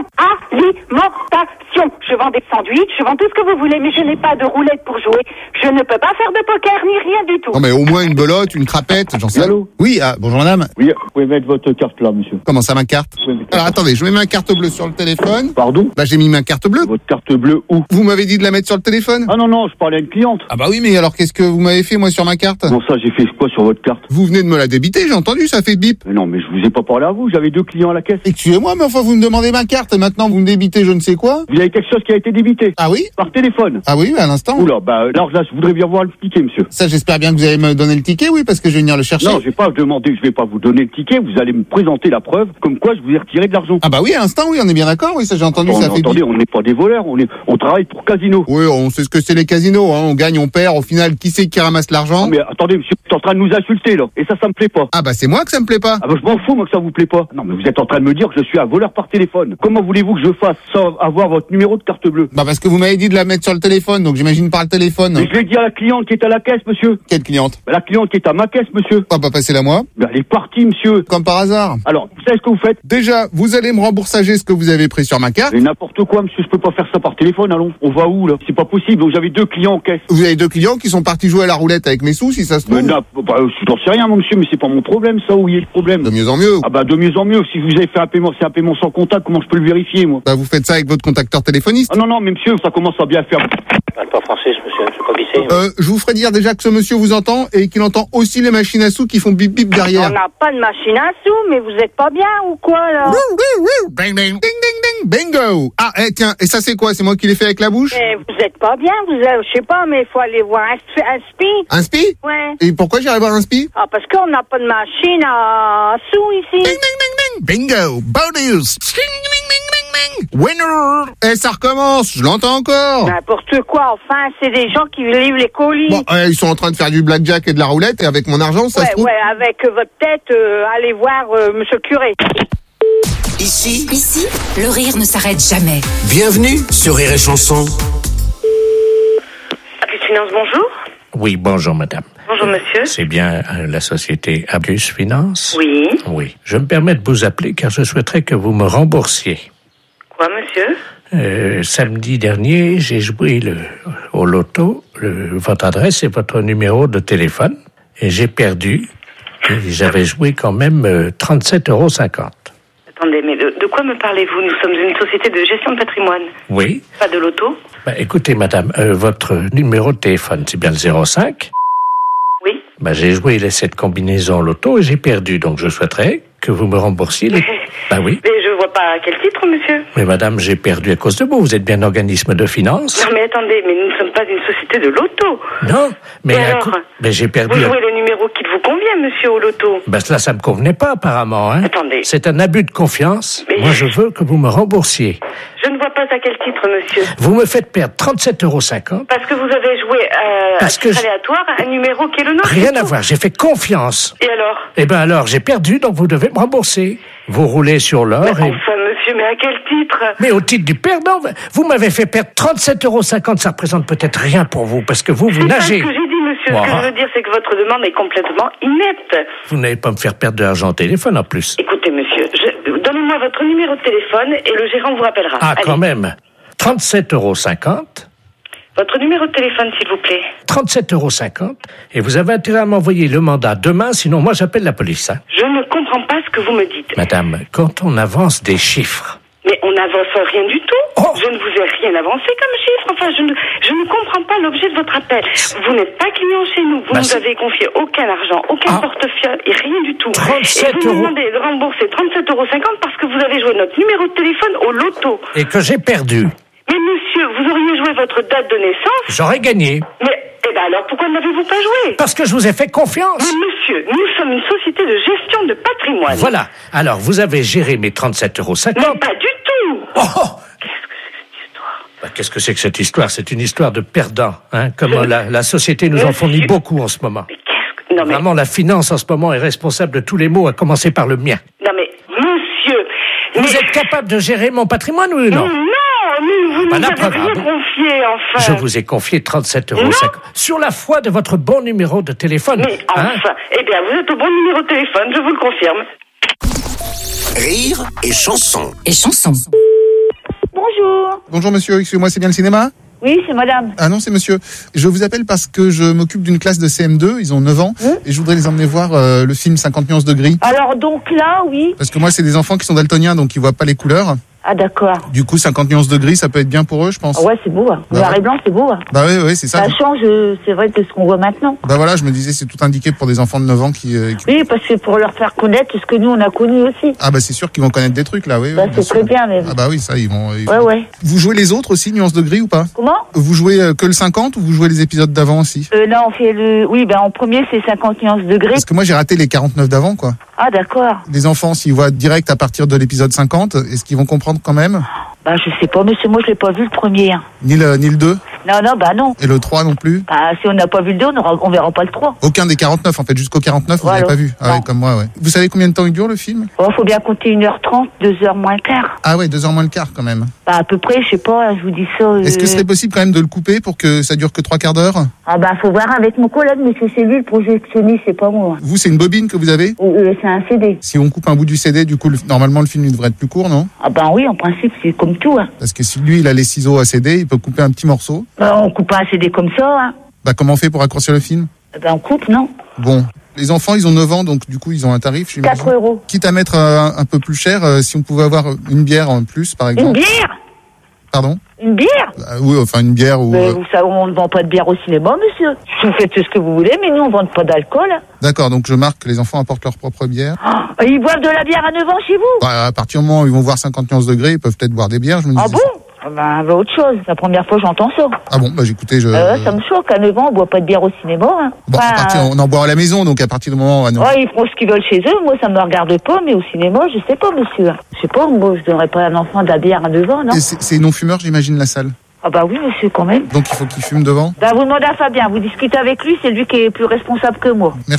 Alimentation. Je vends des sandwichs, je vends tout ce que vous voulez, mais je n'ai pas de roulette pour jouer. Je ne peux pas faire de poker ni rien du tout. Non mais au moins une belote, une crapette, j'en sais... Allô? Oui, ah, bonjour madame. Oui, vous pouvez mettre votre carte là, monsieur. Comment ça, ma carte? Alors attendez, je mets ma carte bleue sur le téléphone. Pardon? Bah j'ai mis ma carte bleue. Votre carte bleue où? Vous m'avez dit de la mettre sur le téléphone? Ah non, non, je parlais à une cliente. Ah bah oui, mais alors qu'est-ce que vous m'avez fait moi sur ma carte? Comment ça, j'ai fait quoi sur votre carte? Vous venez de me la débiter, j'ai entendu, ça fait bip. Mais non, mais je vous ai pas parlé à vous, j'avais deux clients à la caisse. Excusez-moi, mais enfin vous me demandez ma carte et maintenant vous me débitez je ne sais quoi. Vous avez quelque chose qui a été débité? Ah oui? Par téléphone? Ah oui, à l'instant. Oula, bah alors là, je voudrais bien voir le ticket, monsieur. Ça, j'espère bien que vous allez me donner le ticket, oui, parce que je vais venir le chercher. Non, je vais pas demander, je vais pas vous donner le ticket, vous allez me présenter la preuve, comme quoi je vous ai retiré de l'argent. Ah bah oui, à l'instant, oui, on est bien d'accord, oui, ça j'ai entendu, Attends, ça fait attendez, bip. on n'est pas des voleurs, on est, on travaille pour casino. Oui, on sait ce que c'est les casinos, hein, on gagne, on perd, au final, qui c'est qui ramasse l'argent? Non, mais attendez, monsieur, vous êtes en train de nous insulter, là, et ça, ça me plaît pas. Ah bah c'est moi que ça me plaît pas. Ah bah je m'en fous, moi, que ça vous plaît pas. Non, mais mais vous êtes en train de me dire que je suis un voleur par téléphone. Comment voulez-vous que je fasse sans avoir votre numéro de carte bleue? Bah parce que vous m'avez dit de la mettre sur le téléphone, donc j'imagine par le téléphone. Mais je l'ai dit à la cliente qui est à la caisse, monsieur. Quelle cliente? Bah, la cliente qui est à ma caisse, monsieur. On va pas passer la moi. Bah, elle est partie, monsieur. Comme par hasard. Alors, vous savez ce que vous faites? Déjà, vous allez me remboursager ce que vous avez pris sur ma carte. Mais n'importe quoi, monsieur, je peux pas faire ça par téléphone, allons. On va où, là? C'est pas possible, donc j'avais deux clients en caisse. Vous avez deux clients qui sont partis jouer à la roulette avec mes sous, si ça se trouve. Mais non, bah, j'en sais rien, mon monsieur, mais c'est pas mon problème, ça, où il y a le problème? De mieux en mieux. Ah bah, de mieux en mieux. Si vous avez fait un paiement, c'est un paiement sans contact, comment je peux le vérifier, moi? Bah, vous faites ça avec votre contacteur téléphoniste. Ah non, non, mais monsieur, ça commence à bien faire. Parle pas français, ce monsieur, je sais pas qui c'est. Euh, je vous ferai dire déjà que ce monsieur vous entend et qu'il entend aussi les machines à sous qui font bip bip derrière. On n'a pas de machine à sous, mais vous êtes pas bien ou quoi, là? Bing, ding, ding, ding, bingo. Ah, eh, tiens, et ça c'est quoi? C'est moi qui l'ai fait avec la bouche? Mais vous êtes pas bien, vous êtes, je sais pas, mais il faut aller voir un, sp- un spi. Un spi? Ouais. Et pourquoi j'irai voir un spi? Ah, parce qu'on n'a pas de machine à sous ici. Ding, ding, ding, ding. Bingo. Bonus. Ding, ding, ding, ding, ding. Winner. Et ça recommence, je l'entends encore. N'importe quoi, enfin, c'est des gens qui livrent les colis. Bon, euh, ils sont en train de faire du blackjack et de la roulette et avec mon argent, ça ouais, se trouve. ouais, avec euh, votre tête, euh, allez voir euh, monsieur le curé. Ici, Ici, le rire ne s'arrête jamais. bienvenue sur Rire et Chanson. Abus Finance, bonjour. Oui, bonjour madame. Bonjour monsieur. C'est bien euh, la société Abus Finance? Oui. Oui. Je me permets de vous appeler car je souhaiterais que vous me remboursiez. Quoi, monsieur? Euh, samedi dernier, j'ai joué le, au loto, le, votre adresse et votre numéro de téléphone, et j'ai perdu. Et j'avais joué quand même euh, trente-sept euros cinquante. Attendez, mais de, de quoi me parlez-vous? Nous sommes une société de gestion de patrimoine. Oui. Pas de loto? Bah, écoutez, madame, euh, votre numéro de téléphone, c'est bien le zéro cinq? Oui. Bah, j'ai joué les cette combinaison loto et j'ai perdu, donc je souhaiterais que vous me remboursiez les... Bah oui. Mais je vois pas à quel titre, monsieur. Mais madame, j'ai perdu à cause de vous. Vous êtes bien un organisme de finance? Non, mais attendez, mais nous ne sommes pas une société de loto. Non, mais, Et à alors cou- mais j'ai perdu... Vous à- jouez le numéro qui vous convient, monsieur, au loto. Ben cela, ça me convenait pas apparemment. Hein. Attendez. C'est un abus de confiance. Mais- Moi, je veux que vous me remboursiez. Je ne vois pas à quel titre, monsieur. Vous me faites perdre trente-sept euros cinquante. Parce que vous avez joué euh, Parce à que titre je- aléatoire un numéro qui est le nôtre. Rien c'est à tout. voir. J'ai fait confiance. Et alors? Eh ben alors, j'ai perdu, donc vous devez me rembourser. Vous roulez sur l'or et... Enfin, monsieur, mais à quel titre? Mais au titre du perdant, vous m'avez fait perdre trente-sept euros cinquante. Ça représente peut-être rien pour vous, parce que vous, vous C'est pas ce nagez. que j'ai dit, monsieur. Ce que Voilà. je veux dire, c'est que votre demande est complètement inepte. Vous n'allez pas me faire perdre de l'argent au téléphone en plus. Écoutez, monsieur, je- donnez-moi votre numéro de téléphone et le gérant vous rappellera. Ah, Allez. quand même. trente-sept euros cinquante. Votre numéro de téléphone, s'il vous plaît. trente-sept euros cinquante. Et vous avez intérêt à m'envoyer le mandat demain, sinon moi j'appelle la police. Hein. Je ne comprends pas ce que vous me dites. Madame, quand on avance des chiffres... Mais on n'avance rien du tout. Oh. Je ne vous ai rien avancé comme chiffre. Enfin, je ne, je ne comprends pas l'objet de votre appel. Vous n'êtes pas client chez nous. Vous Bah, nous c'est- avez confié aucun argent, aucun Ah. portefeuille et rien du tout. trente-sept et vous euros. nous demandez de rembourser trente-sept euros cinquante parce que vous avez joué notre numéro de téléphone au loto. Et que j'ai perdu. Mais monsieur, vous auriez joué votre date de naissance. J'aurais gagné. Mais, eh ben alors, pourquoi n'avez-vous pas joué? Parce que je vous ai fait confiance. Mais monsieur, nous sommes une société de gestion de patrimoine. Voilà. Alors, vous avez géré mes trente-sept euros Mais cinquante. pas du tout. Oh, oh. Bah, qu'est-ce que c'est que cette histoire? C'est une histoire de perdants. Hein, comme Je- la, la société nous en Monsieur- fournit beaucoup en ce moment. Qu'est-ce que... Non mais, Vraiment, la finance en ce moment est responsable de tous les maux, à commencer par le mien. non mais, monsieur... Vous mais- êtes capable de gérer mon patrimoine, oui ou non? Non, nous, vous Bah, nous la avez preuve, rien ah bon. confié, enfin. Je vous ai confié trente-sept euros cinquante. Sur la foi de votre bon numéro de téléphone. Mais hein. enfin, eh bien, vous êtes au bon numéro de téléphone, je vous le confirme. Rire et Chanson. Et chanson. Bonjour. Bonjour monsieur, excusez-moi, c'est bien le cinéma? Oui, c'est madame. Ah non, c'est monsieur. Je vous appelle parce que je m'occupe d'une classe de C M deux, ils ont neuf ans, Hum et je voudrais les emmener voir euh, le film cinquante nuances de gris. Alors donc là, oui. Parce que moi, c'est des enfants qui sont daltoniens, donc ils voient pas les couleurs. Ah d'accord. Du coup, cinquante nuances de gris, ça peut être bien pour eux, je pense. Ah ouais, c'est beau. Hein. Bah Noir ouais. et blanc, c'est beau. Hein. Bah oui, oui, c'est ça. Ça change, euh, c'est vrai, de ce qu'on voit maintenant. Bah voilà, je me disais, c'est tout indiqué pour des enfants de neuf ans qui... euh, qui- Oui, parce que pour leur faire connaître ce que nous, on a connu aussi. Ah bah c'est sûr qu'ils vont connaître des trucs, là, oui. Bah, oui, c'est sûr. très bien, mais... Ah bah oui, ça, ils vont... ils Ouais, vont- ouais. Vous jouez les autres aussi, nuances de gris ou pas? Comment Vous jouez euh, que le cinquante ou vous jouez les épisodes d'avant aussi? euh, Là, on fait le... Oui, ben en premier, c'est cinquante nuances de gris. Parce que moi, j'ai raté les quarante-neuf d'avant, quoi. Ah d'accord. Les enfants, s'ils voient direct à partir de l'épisode cinquante, est-ce qu'ils vont comprendre quand même? Bah, je sais pas, monsieur, moi, je l'ai pas vu le premier. Hein. Ni le, ni le deux? Non, non, bah non. Et le trois non plus? Bah, si on n'a pas vu le deux, on, aura, on verra pas le trois. Aucun des quarante-neuf, en fait, jusqu'au quarante-neuf, vous Voilà. l'avez pas vu? Ah Non. ouais, comme moi, ouais. Vous savez combien de temps il dure, le film? Oh, faut bien compter une heure trente, deux heures moins le quart. Ah ouais, deux heures moins le quart, quand même. Bah, à peu près, je sais pas, je vous dis ça. Euh... Est-ce que ce serait possible, quand même, de le couper pour que ça dure que trois quarts d'heure? Ah bah, faut voir avec mon collègue, monsieur, c'est lui le projectionniste, c'est pas moi. Vous, c'est une bobine que vous avez? Euh, c'est un C D. Si on coupe un bout du C D, du coup, le- normalement, le film, il devrait être plus court, non? Ah bah oui, en principe, c'est comme tout, hein. Parce que si lui, il a les ciseaux à C D, il peut couper un petit morceau. Bah, on coupe pas un C D comme ça, hein. Bah, comment on fait pour raccourcir le film? Bah, on coupe, non? Bon. Les enfants, ils ont neuf ans, donc du coup, ils ont un tarif, j'imagine. quatre euros. Quitte à mettre euh, un, un peu plus cher, euh, si on pouvait avoir une bière en plus, par exemple. Une bière? Pardon? Une bière? Ah oui, enfin, une bière ou... Mais euh, vous savez, on ne vend pas de bière au cinéma, monsieur. Vous faites ce que vous voulez, mais nous, on ne vend pas d'alcool. D'accord, donc je marque que les enfants apportent leur propre bière. Oh, ils boivent de la bière à neuf ans chez vous? Bah, à partir du moment où ils vont voir cinquante et onze degrés, ils peuvent peut-être boire des bières, je me dis. Ah bon? Ah ben, bah, autre chose. C'est la première fois que j'entends ça. Ah bon, bah écoutez, je... Euh, ça me choque. À neuf ans, on boit pas de bière au cinéma. Hein. Bon, Enfin, à partir, on en boit à la maison, donc à partir du moment où... ah non. ouais, ils font ce qu'ils veulent chez eux. Moi, ça me regarde pas, mais au cinéma, je sais pas, monsieur. Je sais pas, moi, je donnerais pas à un enfant de la bière à neuf ans, non? Et c'est c'est non-fumeur, j'imagine, la salle. Ah bah oui, monsieur, quand même. Donc il faut qu'il fume devant. Bah, vous demandez à Fabien, vous discutez avec lui, c'est lui qui est plus responsable que moi. Merci.